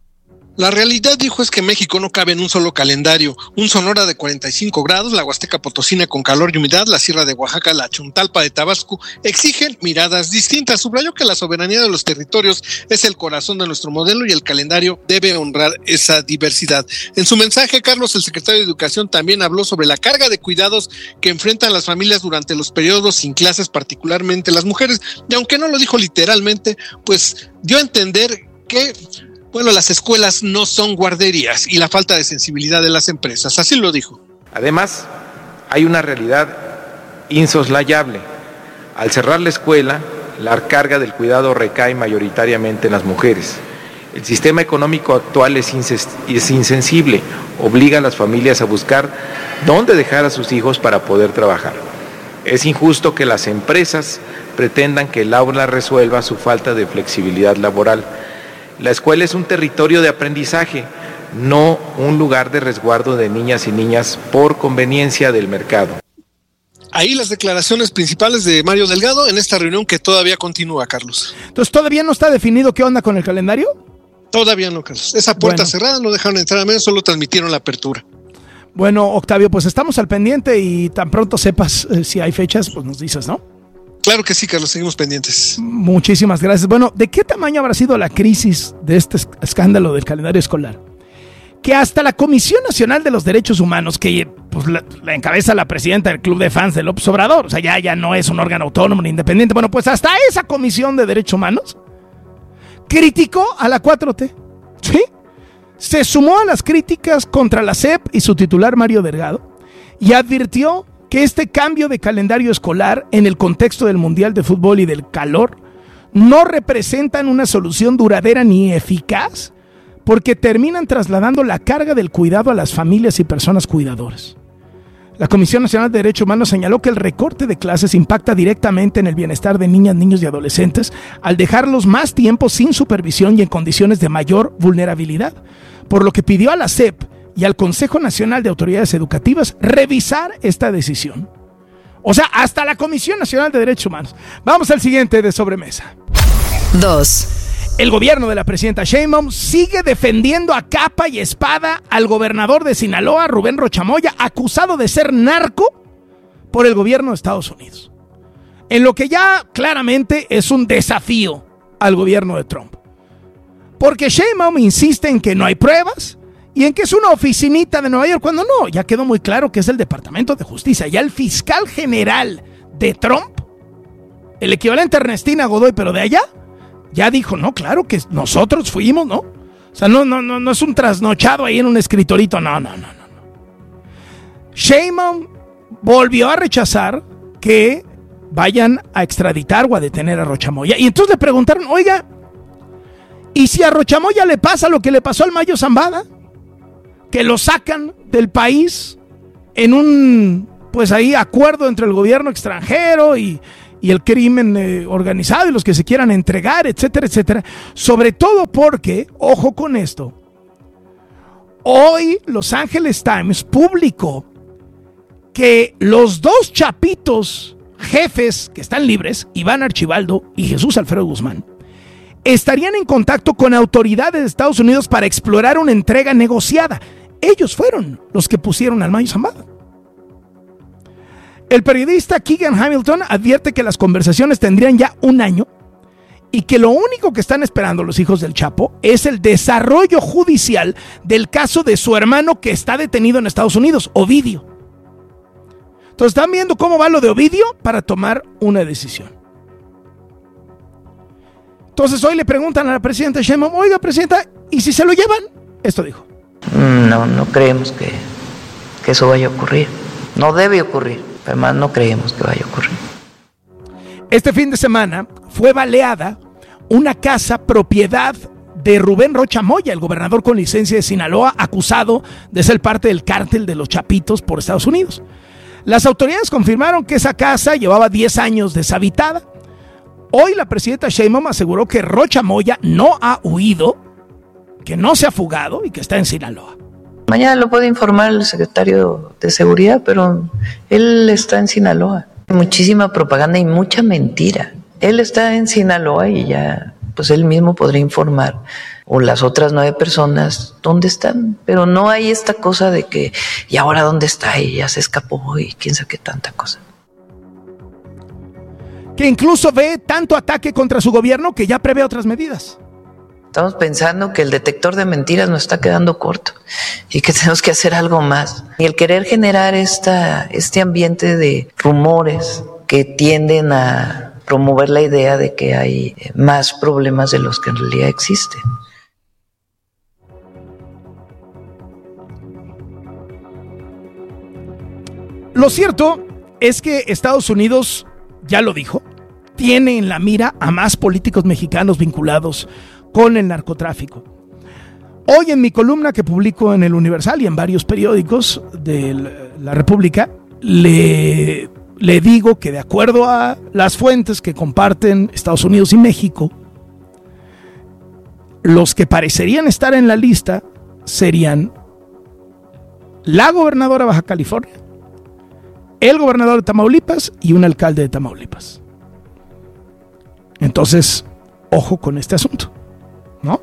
La realidad, dijo, es que México no cabe en un solo calendario. Un Sonora de 45 grados, la Huasteca Potosina con calor y humedad, la Sierra de Oaxaca, la Chontalpa de Tabasco, exigen miradas distintas. Subrayó que la soberanía de los territorios es el corazón de nuestro modelo y el calendario debe honrar esa diversidad. En su mensaje, Carlos, el secretario de Educación, también habló sobre la carga de cuidados que enfrentan las familias durante los periodos sin clases, particularmente las mujeres. Y aunque no lo dijo literalmente, pues dio a entender que las escuelas no son guarderías y la falta de sensibilidad de las empresas, así lo dijo. Además, hay una realidad insoslayable. Al cerrar la escuela, la carga del cuidado recae mayoritariamente en las mujeres. El sistema económico actual es insensible, obliga a las familias a buscar dónde dejar a sus hijos para poder trabajar. Es injusto que las empresas pretendan que el aula resuelva su falta de flexibilidad laboral. La escuela es un territorio de aprendizaje, no un lugar de resguardo de niñas y niñas por conveniencia del mercado. Ahí las declaraciones principales de Mario Delgado en esta reunión que todavía continúa, Carlos. Entonces, ¿todavía no está definido qué onda con el calendario? Todavía no, Carlos. Esa puerta cerrada, no dejaron entrar a menos, solo transmitieron la apertura. Bueno, Octavio, pues estamos al pendiente y tan pronto sepas si hay fechas, pues nos dices, ¿no? Claro que sí, Carlos, seguimos pendientes. Muchísimas gracias. Bueno, ¿de qué tamaño habrá sido la crisis de este escándalo del calendario escolar? Que hasta la Comisión Nacional de los Derechos Humanos, que pues, la encabeza la presidenta del Club de Fans de López Obrador, o sea, ya no es un órgano autónomo ni independiente, bueno, pues hasta esa Comisión de Derechos Humanos criticó a la 4T, ¿sí? Se sumó a las críticas contra la SEP y su titular Mario Delgado y advirtió que este cambio de calendario escolar en el contexto del Mundial de Fútbol y del calor no representan una solución duradera ni eficaz porque terminan trasladando la carga del cuidado a las familias y personas cuidadoras. La Comisión Nacional de Derechos Humanos señaló que el recorte de clases impacta directamente en el bienestar de niñas, niños y adolescentes al dejarlos más tiempo sin supervisión y en condiciones de mayor vulnerabilidad, por lo que pidió a la SEP y al Consejo Nacional de Autoridades Educativas revisar esta decisión. O sea, hasta la Comisión Nacional de Derechos Humanos. Vamos al siguiente de sobremesa. 2. El gobierno de la presidenta Sheinbaum sigue defendiendo a capa y espada al gobernador de Sinaloa, Rubén Rocha Moya, acusado de ser narco por el gobierno de Estados Unidos. En lo que ya claramente es un desafío al gobierno de Trump. Porque Sheinbaum insiste en que no hay pruebas y en que es una oficinita de Nueva York, cuando no, ya quedó muy claro que es el Departamento de Justicia. Ya el fiscal general de Trump, el equivalente a Ernestina Godoy, pero de allá, ya dijo, no, claro que nosotros fuimos, ¿no? O sea, no es un trasnochado ahí en un escritorito, no. Sheinbaum volvió a rechazar que vayan a extraditar o a detener a Rocha Moya. Y entonces le preguntaron, oiga, ¿y si a Rocha Moya le pasa lo que le pasó al Mayo Zambada? Que lo sacan del país en un, pues ahí, acuerdo entre el gobierno extranjero y el crimen organizado y los que se quieran entregar, etcétera, etcétera. Sobre todo porque, ojo con esto, hoy Los Angeles Times publicó que los dos chapitos jefes que están libres, Iván Archibaldo y Jesús Alfredo Guzmán, estarían en contacto con autoridades de Estados Unidos para explorar una entrega negociada. Ellos fueron los que pusieron al Mayo Zambada. El periodista Keegan Hamilton advierte que las conversaciones tendrían ya un año y que lo único que están esperando los hijos del Chapo es el desarrollo judicial del caso de su hermano que está detenido en Estados Unidos, Ovidio. Entonces están viendo cómo va lo de Ovidio para tomar una decisión. Entonces hoy le preguntan a la presidenta Sheinbaum, oiga, presidenta, ¿y si se lo llevan? Esto dijo. No creemos que eso vaya a ocurrir. No debe ocurrir. Además, no creemos que vaya a ocurrir. Este fin de semana fue baleada una casa propiedad de Rubén Rocha Moya, el gobernador con licencia de Sinaloa, acusado de ser parte del cártel de los Chapitos por Estados Unidos. Las autoridades confirmaron que esa casa llevaba 10 años deshabitada. Hoy la presidenta Sheinbaum aseguró que Rocha Moya no ha huido, que no se ha fugado y que está en Sinaloa. Mañana lo puede informar el secretario de Seguridad, pero él está en Sinaloa. Muchísima propaganda y mucha mentira. Él está en Sinaloa y ya, pues él mismo podría informar, o las otras 9 personas, dónde están. Pero no hay esta cosa de que, ¿y ahora dónde está? Y ya se escapó y quién sabe qué tanta cosa. Que incluso ve tanto ataque contra su gobierno que ya prevé otras medidas. Estamos pensando que el detector de mentiras nos está quedando corto y que tenemos que hacer algo más. Y el querer generar este ambiente de rumores que tienden a promover la idea de que hay más problemas de los que en realidad existen. Lo cierto es que Estados Unidos, ya lo dijo, tiene en la mira a más políticos mexicanos vinculados con el narcotráfico. Hoy en mi columna que publico en El Universal y en varios periódicos de la República, le digo que de acuerdo a las fuentes que comparten Estados Unidos y México, los que parecerían estar en la lista serían la gobernadora de Baja California, el gobernador de Tamaulipas y un alcalde de Tamaulipas. Entonces, ojo con este asunto, ¿no?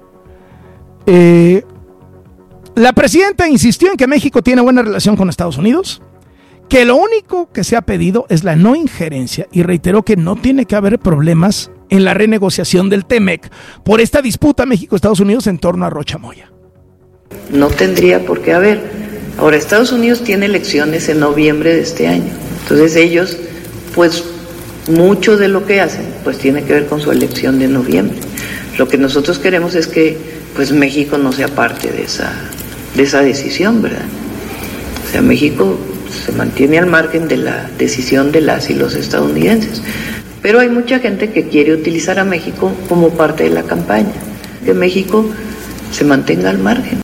La presidenta insistió en que México tiene buena relación con Estados Unidos, que lo único que se ha pedido es la no injerencia y reiteró que no tiene que haber problemas en la renegociación del TEMEC por esta disputa México-Estados Unidos en torno a Rocha Moya. No tendría por qué haber. Ahora, Estados Unidos tiene elecciones en noviembre de este año. Entonces ellos, pues mucho de lo que hacen, pues tiene que ver con su elección de noviembre. Lo que nosotros queremos es que pues México no sea parte de esa decisión, ¿verdad? O sea, México se mantiene al margen de la decisión de las y los estadounidenses. Pero hay mucha gente que quiere utilizar a México como parte de la campaña. Que México se mantenga al margen.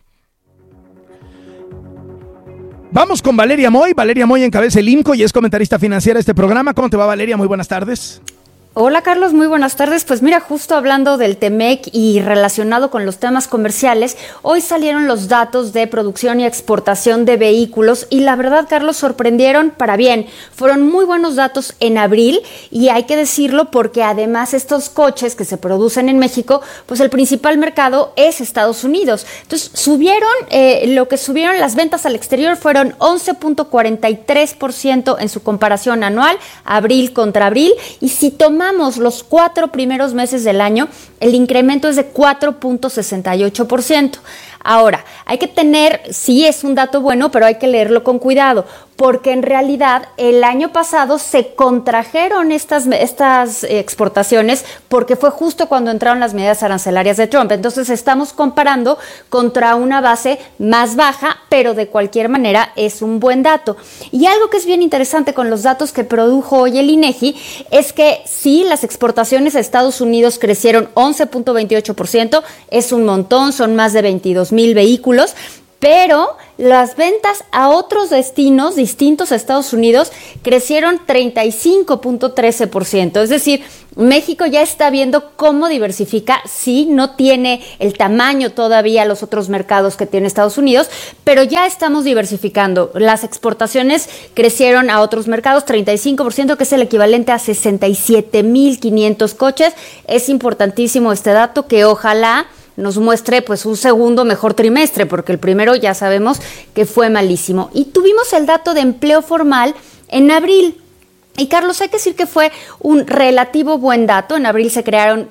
Vamos con Valeria Moy. Valeria Moy encabeza el IMCO y es comentarista financiera de este programa. ¿Cómo te va, Valeria? Muy buenas tardes. Hola Carlos, muy buenas tardes. Pues mira, justo hablando del TEMEC y relacionado con los temas comerciales, hoy salieron los datos de producción y exportación de vehículos y la verdad, Carlos, sorprendieron para bien. Fueron muy buenos datos en abril y hay que decirlo porque además estos coches que se producen en México, pues el principal mercado es Estados Unidos. Entonces lo que subieron las ventas al exterior fueron 11.43% en su comparación anual, abril contra abril, y si tomamos los 4 primeros meses del año, el incremento es de 4.68%. Ahora, hay que tener, sí es un dato bueno, pero hay que leerlo con cuidado, porque en realidad el año pasado se contrajeron estas exportaciones porque fue justo cuando entraron las medidas arancelarias de Trump. Entonces estamos comparando contra una base más baja, pero de cualquier manera es un buen dato. Y algo que es bien interesante con los datos que produjo hoy el INEGI es que sí, las exportaciones a Estados Unidos crecieron 11.28%, es un montón, son más de 22,000 vehículos, pero las ventas a otros destinos distintos a Estados Unidos crecieron 35.13%. Es decir, México ya está viendo cómo diversifica. Sí, no tiene el tamaño todavía los otros mercados que tiene Estados Unidos, pero ya estamos diversificando. Las exportaciones crecieron a otros mercados 35%, que es el equivalente a 67,500 coches. Es importantísimo este dato que ojalá nos muestre pues un segundo mejor trimestre, porque el primero ya sabemos que fue malísimo. Y tuvimos el dato de empleo formal en abril. Y Carlos, hay que decir que fue un relativo buen dato. En abril se crearon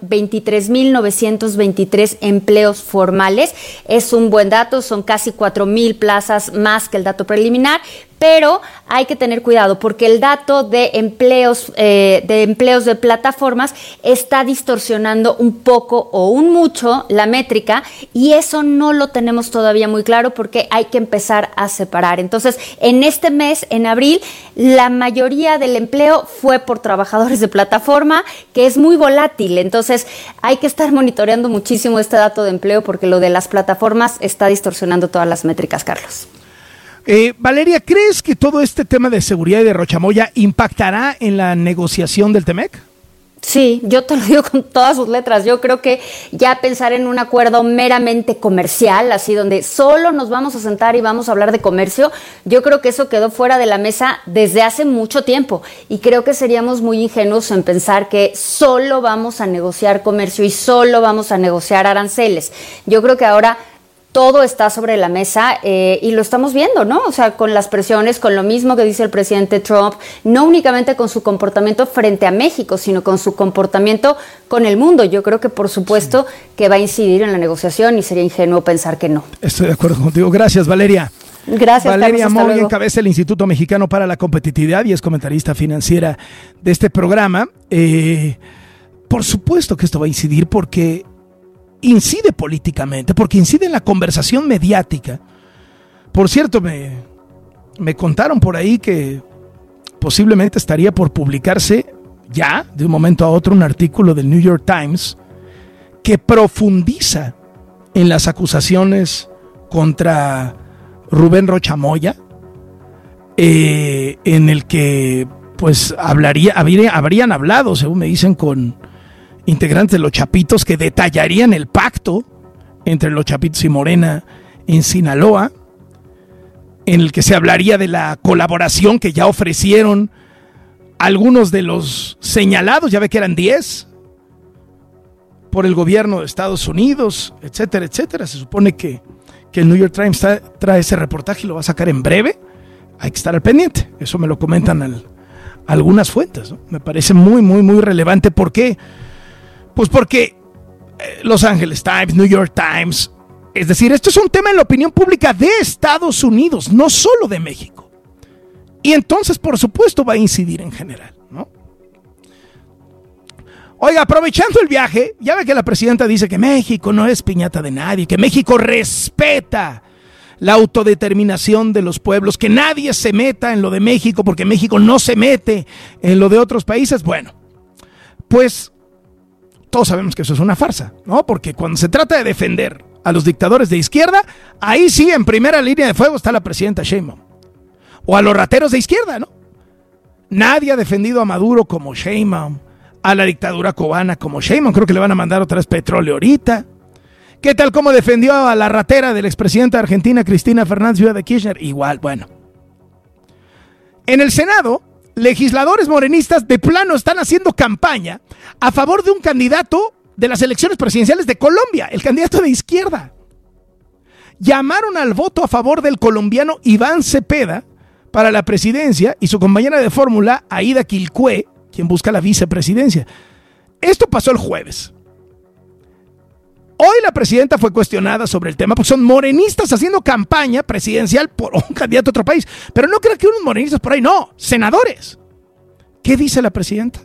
23,923 empleos formales. Es un buen dato, son casi 4,000 plazas más que el dato preliminar. Pero hay que tener cuidado porque el dato de empleos de plataformas está distorsionando un poco o un mucho la métrica, y eso no lo tenemos todavía muy claro porque hay que empezar a separar. Entonces, en este mes, en abril, la mayoría del empleo fue por trabajadores de plataforma, que es muy volátil. Entonces, hay que estar monitoreando muchísimo este dato de empleo porque lo de las plataformas está distorsionando todas las métricas, Carlos. Valeria, ¿crees que todo este tema de seguridad y de Rochamoya impactará en la negociación del TEMEC? Sí, yo te lo digo con todas sus letras. Yo creo que ya pensar en un acuerdo meramente comercial, así donde solo nos vamos a sentar y vamos a hablar de comercio, yo creo que eso quedó fuera de la mesa desde hace mucho tiempo. Y creo que seríamos muy ingenuos en pensar que solo vamos a negociar comercio y solo vamos a negociar aranceles. Yo creo que ahora todo está sobre la mesa y lo estamos viendo, ¿no? O sea, con las presiones, con lo mismo que dice el presidente Trump, no únicamente con su comportamiento frente a México, sino con su comportamiento con el mundo. Yo creo que, por supuesto, que va a incidir en la negociación y sería ingenuo pensar que no. Estoy de acuerdo contigo. Gracias, Valeria. Gracias, Valeria Moy encabeza el Instituto Mexicano para la Competitividad y es comentarista financiera de este programa. Por supuesto que esto va a incidir porque incide políticamente, porque incide en la conversación mediática. Por cierto, me contaron por ahí que posiblemente estaría por publicarse ya, de un momento a otro, un artículo del New York Times que profundiza en las acusaciones contra Rubén Rochamoya, en el que pues habrían hablado, según me dicen, con integrantes de los Chapitos que detallarían el pacto entre los Chapitos y Morena en Sinaloa, en el que se hablaría de la colaboración que ya ofrecieron algunos de los señalados, ya ve que eran 10, por el gobierno de Estados Unidos, etcétera, etcétera. Se supone que el New York Times trae ese reportaje y lo va a sacar en breve. Hay que estar al pendiente. Eso me lo comentan algunas fuentes, ¿no? Me parece muy, muy, muy relevante. ¿Por qué? Pues porque Los Angeles Times, New York Times, es decir, esto es un tema en la opinión pública de Estados Unidos, no solo de México. Y entonces, por supuesto, va a incidir en general, ¿no? Oiga, aprovechando el viaje, ya ve que la presidenta dice que México no es piñata de nadie, que México respeta la autodeterminación de los pueblos, que nadie se meta en lo de México porque México no se mete en lo de otros países. Bueno, pues todos sabemos que eso es una farsa, ¿no? Porque cuando se trata de defender a los dictadores de izquierda, ahí sí, en primera línea de fuego está la presidenta Sheinbaum. O a los rateros de izquierda, ¿no? Nadie ha defendido a Maduro como Sheinbaum, a la dictadura cubana como Sheinbaum. Creo que le van a mandar otra vez petróleo ahorita. ¿Qué tal como defendió a la ratera del expresidente de Argentina, Cristina Fernández de Kirchner? Igual, bueno. En el Senado, legisladores morenistas de plano están haciendo campaña a favor de un candidato de las elecciones presidenciales de Colombia, el candidato de izquierda. Llamaron al voto a favor del colombiano Iván Cepeda para la presidencia y su compañera de fórmula, Aida Quilcué, quien busca la vicepresidencia. Esto pasó el jueves. Hoy la presidenta fue cuestionada sobre el tema, porque son morenistas haciendo campaña presidencial por un candidato a otro país. Pero no crean que unos morenistas por ahí, no, senadores. ¿Qué dice la presidenta?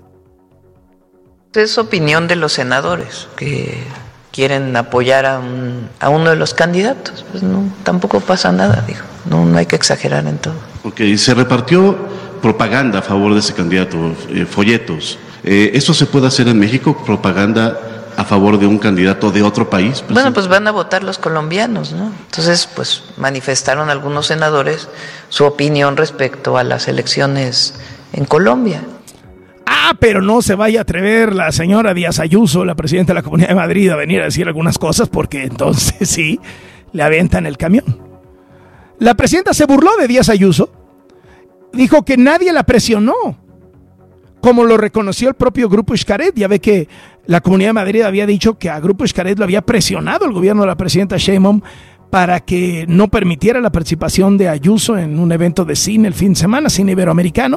Es opinión de los senadores que quieren apoyar a uno de los candidatos. Pues no, tampoco pasa nada, digo. No hay que exagerar en todo. Ok, se repartió propaganda a favor de ese candidato, folletos. ¿Eso se puede hacer en México, propaganda a favor de un candidato de otro país? Bueno, pues van a votar los colombianos, ¿no? Entonces, pues manifestaron algunos senadores su opinión respecto a las elecciones en Colombia. Pero no se vaya a atrever la señora Díaz Ayuso, la presidenta de la Comunidad de Madrid, a venir a decir algunas cosas, porque entonces sí, le avientan el camión. La presidenta se burló de Díaz Ayuso, dijo que nadie la presionó, como lo reconoció el propio Grupo Xcaret. Ya ve que la Comunidad de Madrid había dicho que a Grupo Xcaret lo había presionado el gobierno de la presidenta Sheinbaum para que no permitiera la participación de Ayuso en un evento de cine el fin de semana, cine iberoamericano,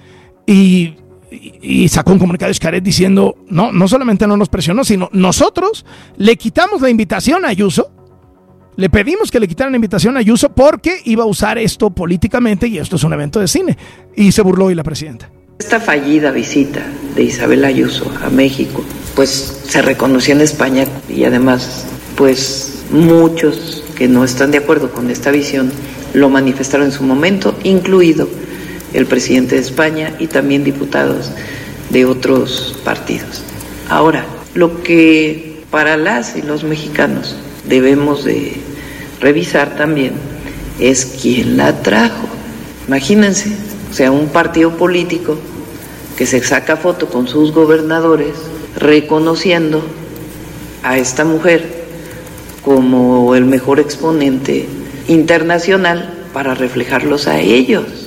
y sacó un comunicado de Xcaret diciendo, no solamente no nos presionó, sino nosotros le quitamos la invitación a Ayuso, le pedimos que le quitaran la invitación a Ayuso porque iba a usar esto políticamente y esto es un evento de cine. Y se burló hoy la presidenta. Esta fallida visita de Isabel Ayuso a México, pues se reconoció en España y además, pues muchos que no están de acuerdo con esta visión lo manifestaron en su momento, incluido el presidente de España y también diputados de otros partidos. Ahora, lo que para las y los mexicanos debemos de revisar también es quién la trajo. Imagínense, o sea, un partido político que se saca foto con sus gobernadores reconociendo a esta mujer como el mejor exponente internacional para reflejarlos a ellos.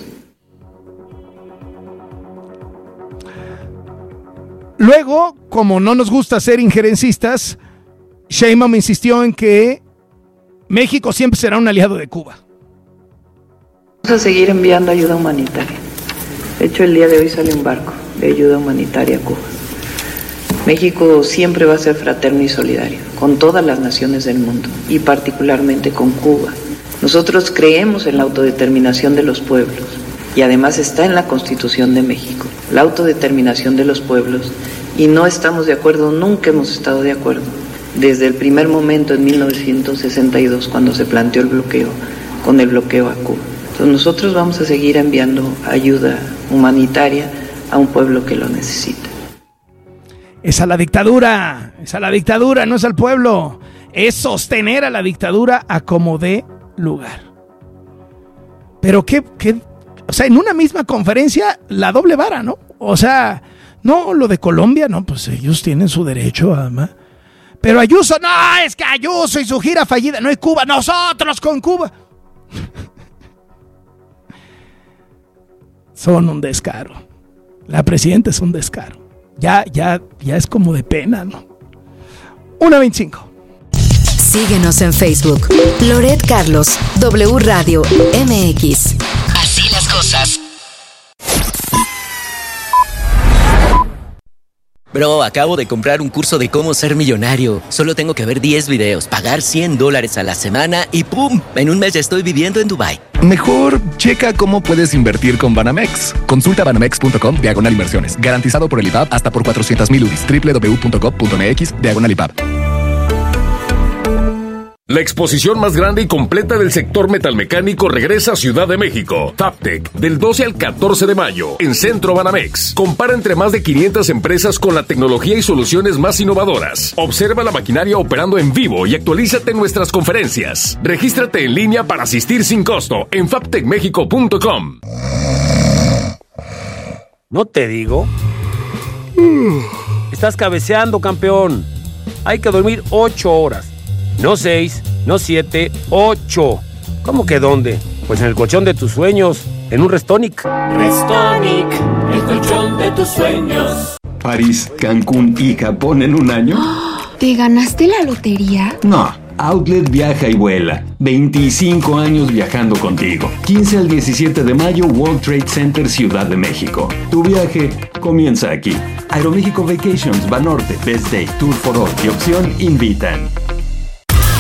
Luego, como no nos gusta ser injerencistas, Sheinbaum insistió en que México siempre será un aliado de Cuba. Vamos a seguir enviando ayuda humanitaria. De hecho, el día de hoy sale un barco de ayuda humanitaria a Cuba. México siempre va a ser fraterno y solidario con todas las naciones del mundo y particularmente con Cuba. Nosotros creemos en la autodeterminación de los pueblos y además está en la Constitución de México, la autodeterminación de los pueblos, y no estamos de acuerdo, nunca hemos estado de acuerdo, desde el primer momento en 1962 cuando se planteó el bloqueo, con el bloqueo a Cuba. Entonces nosotros vamos a seguir enviando ayuda humanitaria a un pueblo que lo necesita. Es a la dictadura, no es al pueblo, es sostener a la dictadura a como dé lugar. Pero qué, o sea, en una misma conferencia la doble vara, ¿no? O sea, no, lo de Colombia, no, pues ellos tienen su derecho, además. Pero Ayuso, no, es que Ayuso y su gira fallida, no es Cuba, nosotros con Cuba. Son un descaro. La presidenta es un descaro. Ya es como de pena, ¿no? 1:25. Síguenos en Facebook. Loret Carlos, W Radio MX. Así las cosas. Bro, acabo de comprar un curso de cómo ser millonario. Solo tengo que ver 10 videos, pagar $100 a la semana y ¡pum! En un mes ya estoy viviendo en Dubái. Mejor checa cómo puedes invertir con Banamex. Consulta banamex.com/inversiones. Garantizado por el IPAB hasta por 400,000 UDIs. www.gov.mx/IPAB. La exposición más grande y completa del sector metalmecánico regresa a Ciudad de México. Fabtech, del 12 al 14 de mayo, en Centro Banamex. Compara entre más de 500 empresas con la tecnología y soluciones más innovadoras. Observa la maquinaria operando en vivo y actualízate en nuestras conferencias. Regístrate en línea para asistir sin costo en fabtechmexico.com. ¿No te digo? Estás cabeceando, campeón. Hay que dormir 8 horas. No 6, no 7, 8. ¿Cómo que dónde? Pues en el colchón de tus sueños, en un Restonic. Restonic, el colchón de tus sueños. París, Cancún y Japón en un año. ¿Te ganaste la lotería? No, Outlet viaja y vuela. 25 años viajando contigo. 15 al 17 de mayo, World Trade Center, Ciudad de México. Tu viaje comienza aquí. Aeroméxico Vacations, Banorte, Best Day, Tour for All y Opción invitan.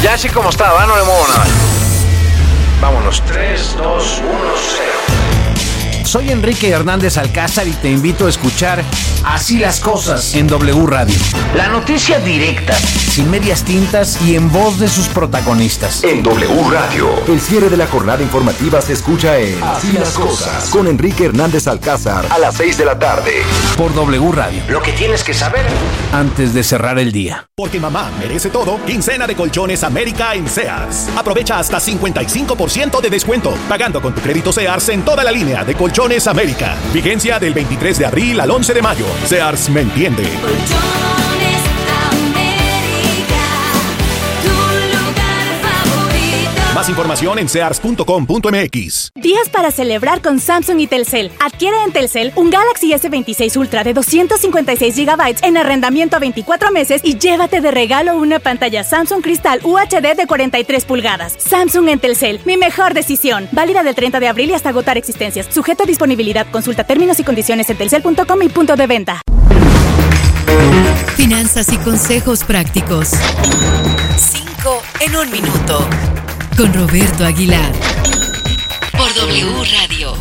Ya así como está, ¿va? No le muevo nada. Vámonos. 3, 2, 1, 0. Soy Enrique Hernández Alcázar y te invito a escuchar Así las Cosas en W Radio. La noticia directa, sin medias tintas y en voz de sus protagonistas. En W Radio, el cierre de la jornada informativa se escucha en Así las Cosas con Enrique Hernández Alcázar a las 6 de la tarde. Por W Radio. Lo que tienes que saber antes de cerrar el día. Porque mamá merece todo, quincena de Colchones América en Sears. Aprovecha hasta 55% de descuento, pagando con tu crédito Sears en toda la línea de Colchones América. Vigencia del 23 de abril al 11 de mayo. Sears me entiende. Colchones América, tu lugar favorito. Más información en sears.com.mx. Días para celebrar con Samsung y Telcel. Adquiere en Telcel un Galaxy S26 Ultra de 256 GB en arrendamiento a 24 meses y llévate de regalo una pantalla Samsung Cristal UHD de 43 pulgadas. Samsung en Telcel, mi mejor decisión. Válida del 30 de abril y hasta agotar existencias. Sujeto a disponibilidad. Consulta términos y condiciones en telcel.com y punto de venta. Finanzas y consejos prácticos. 5 en 1 minuto. Con Roberto Aguilar. Por W Radio.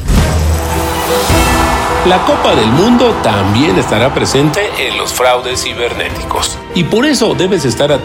La Copa del Mundo también estará presente en los fraudes cibernéticos. Y por eso debes estar atento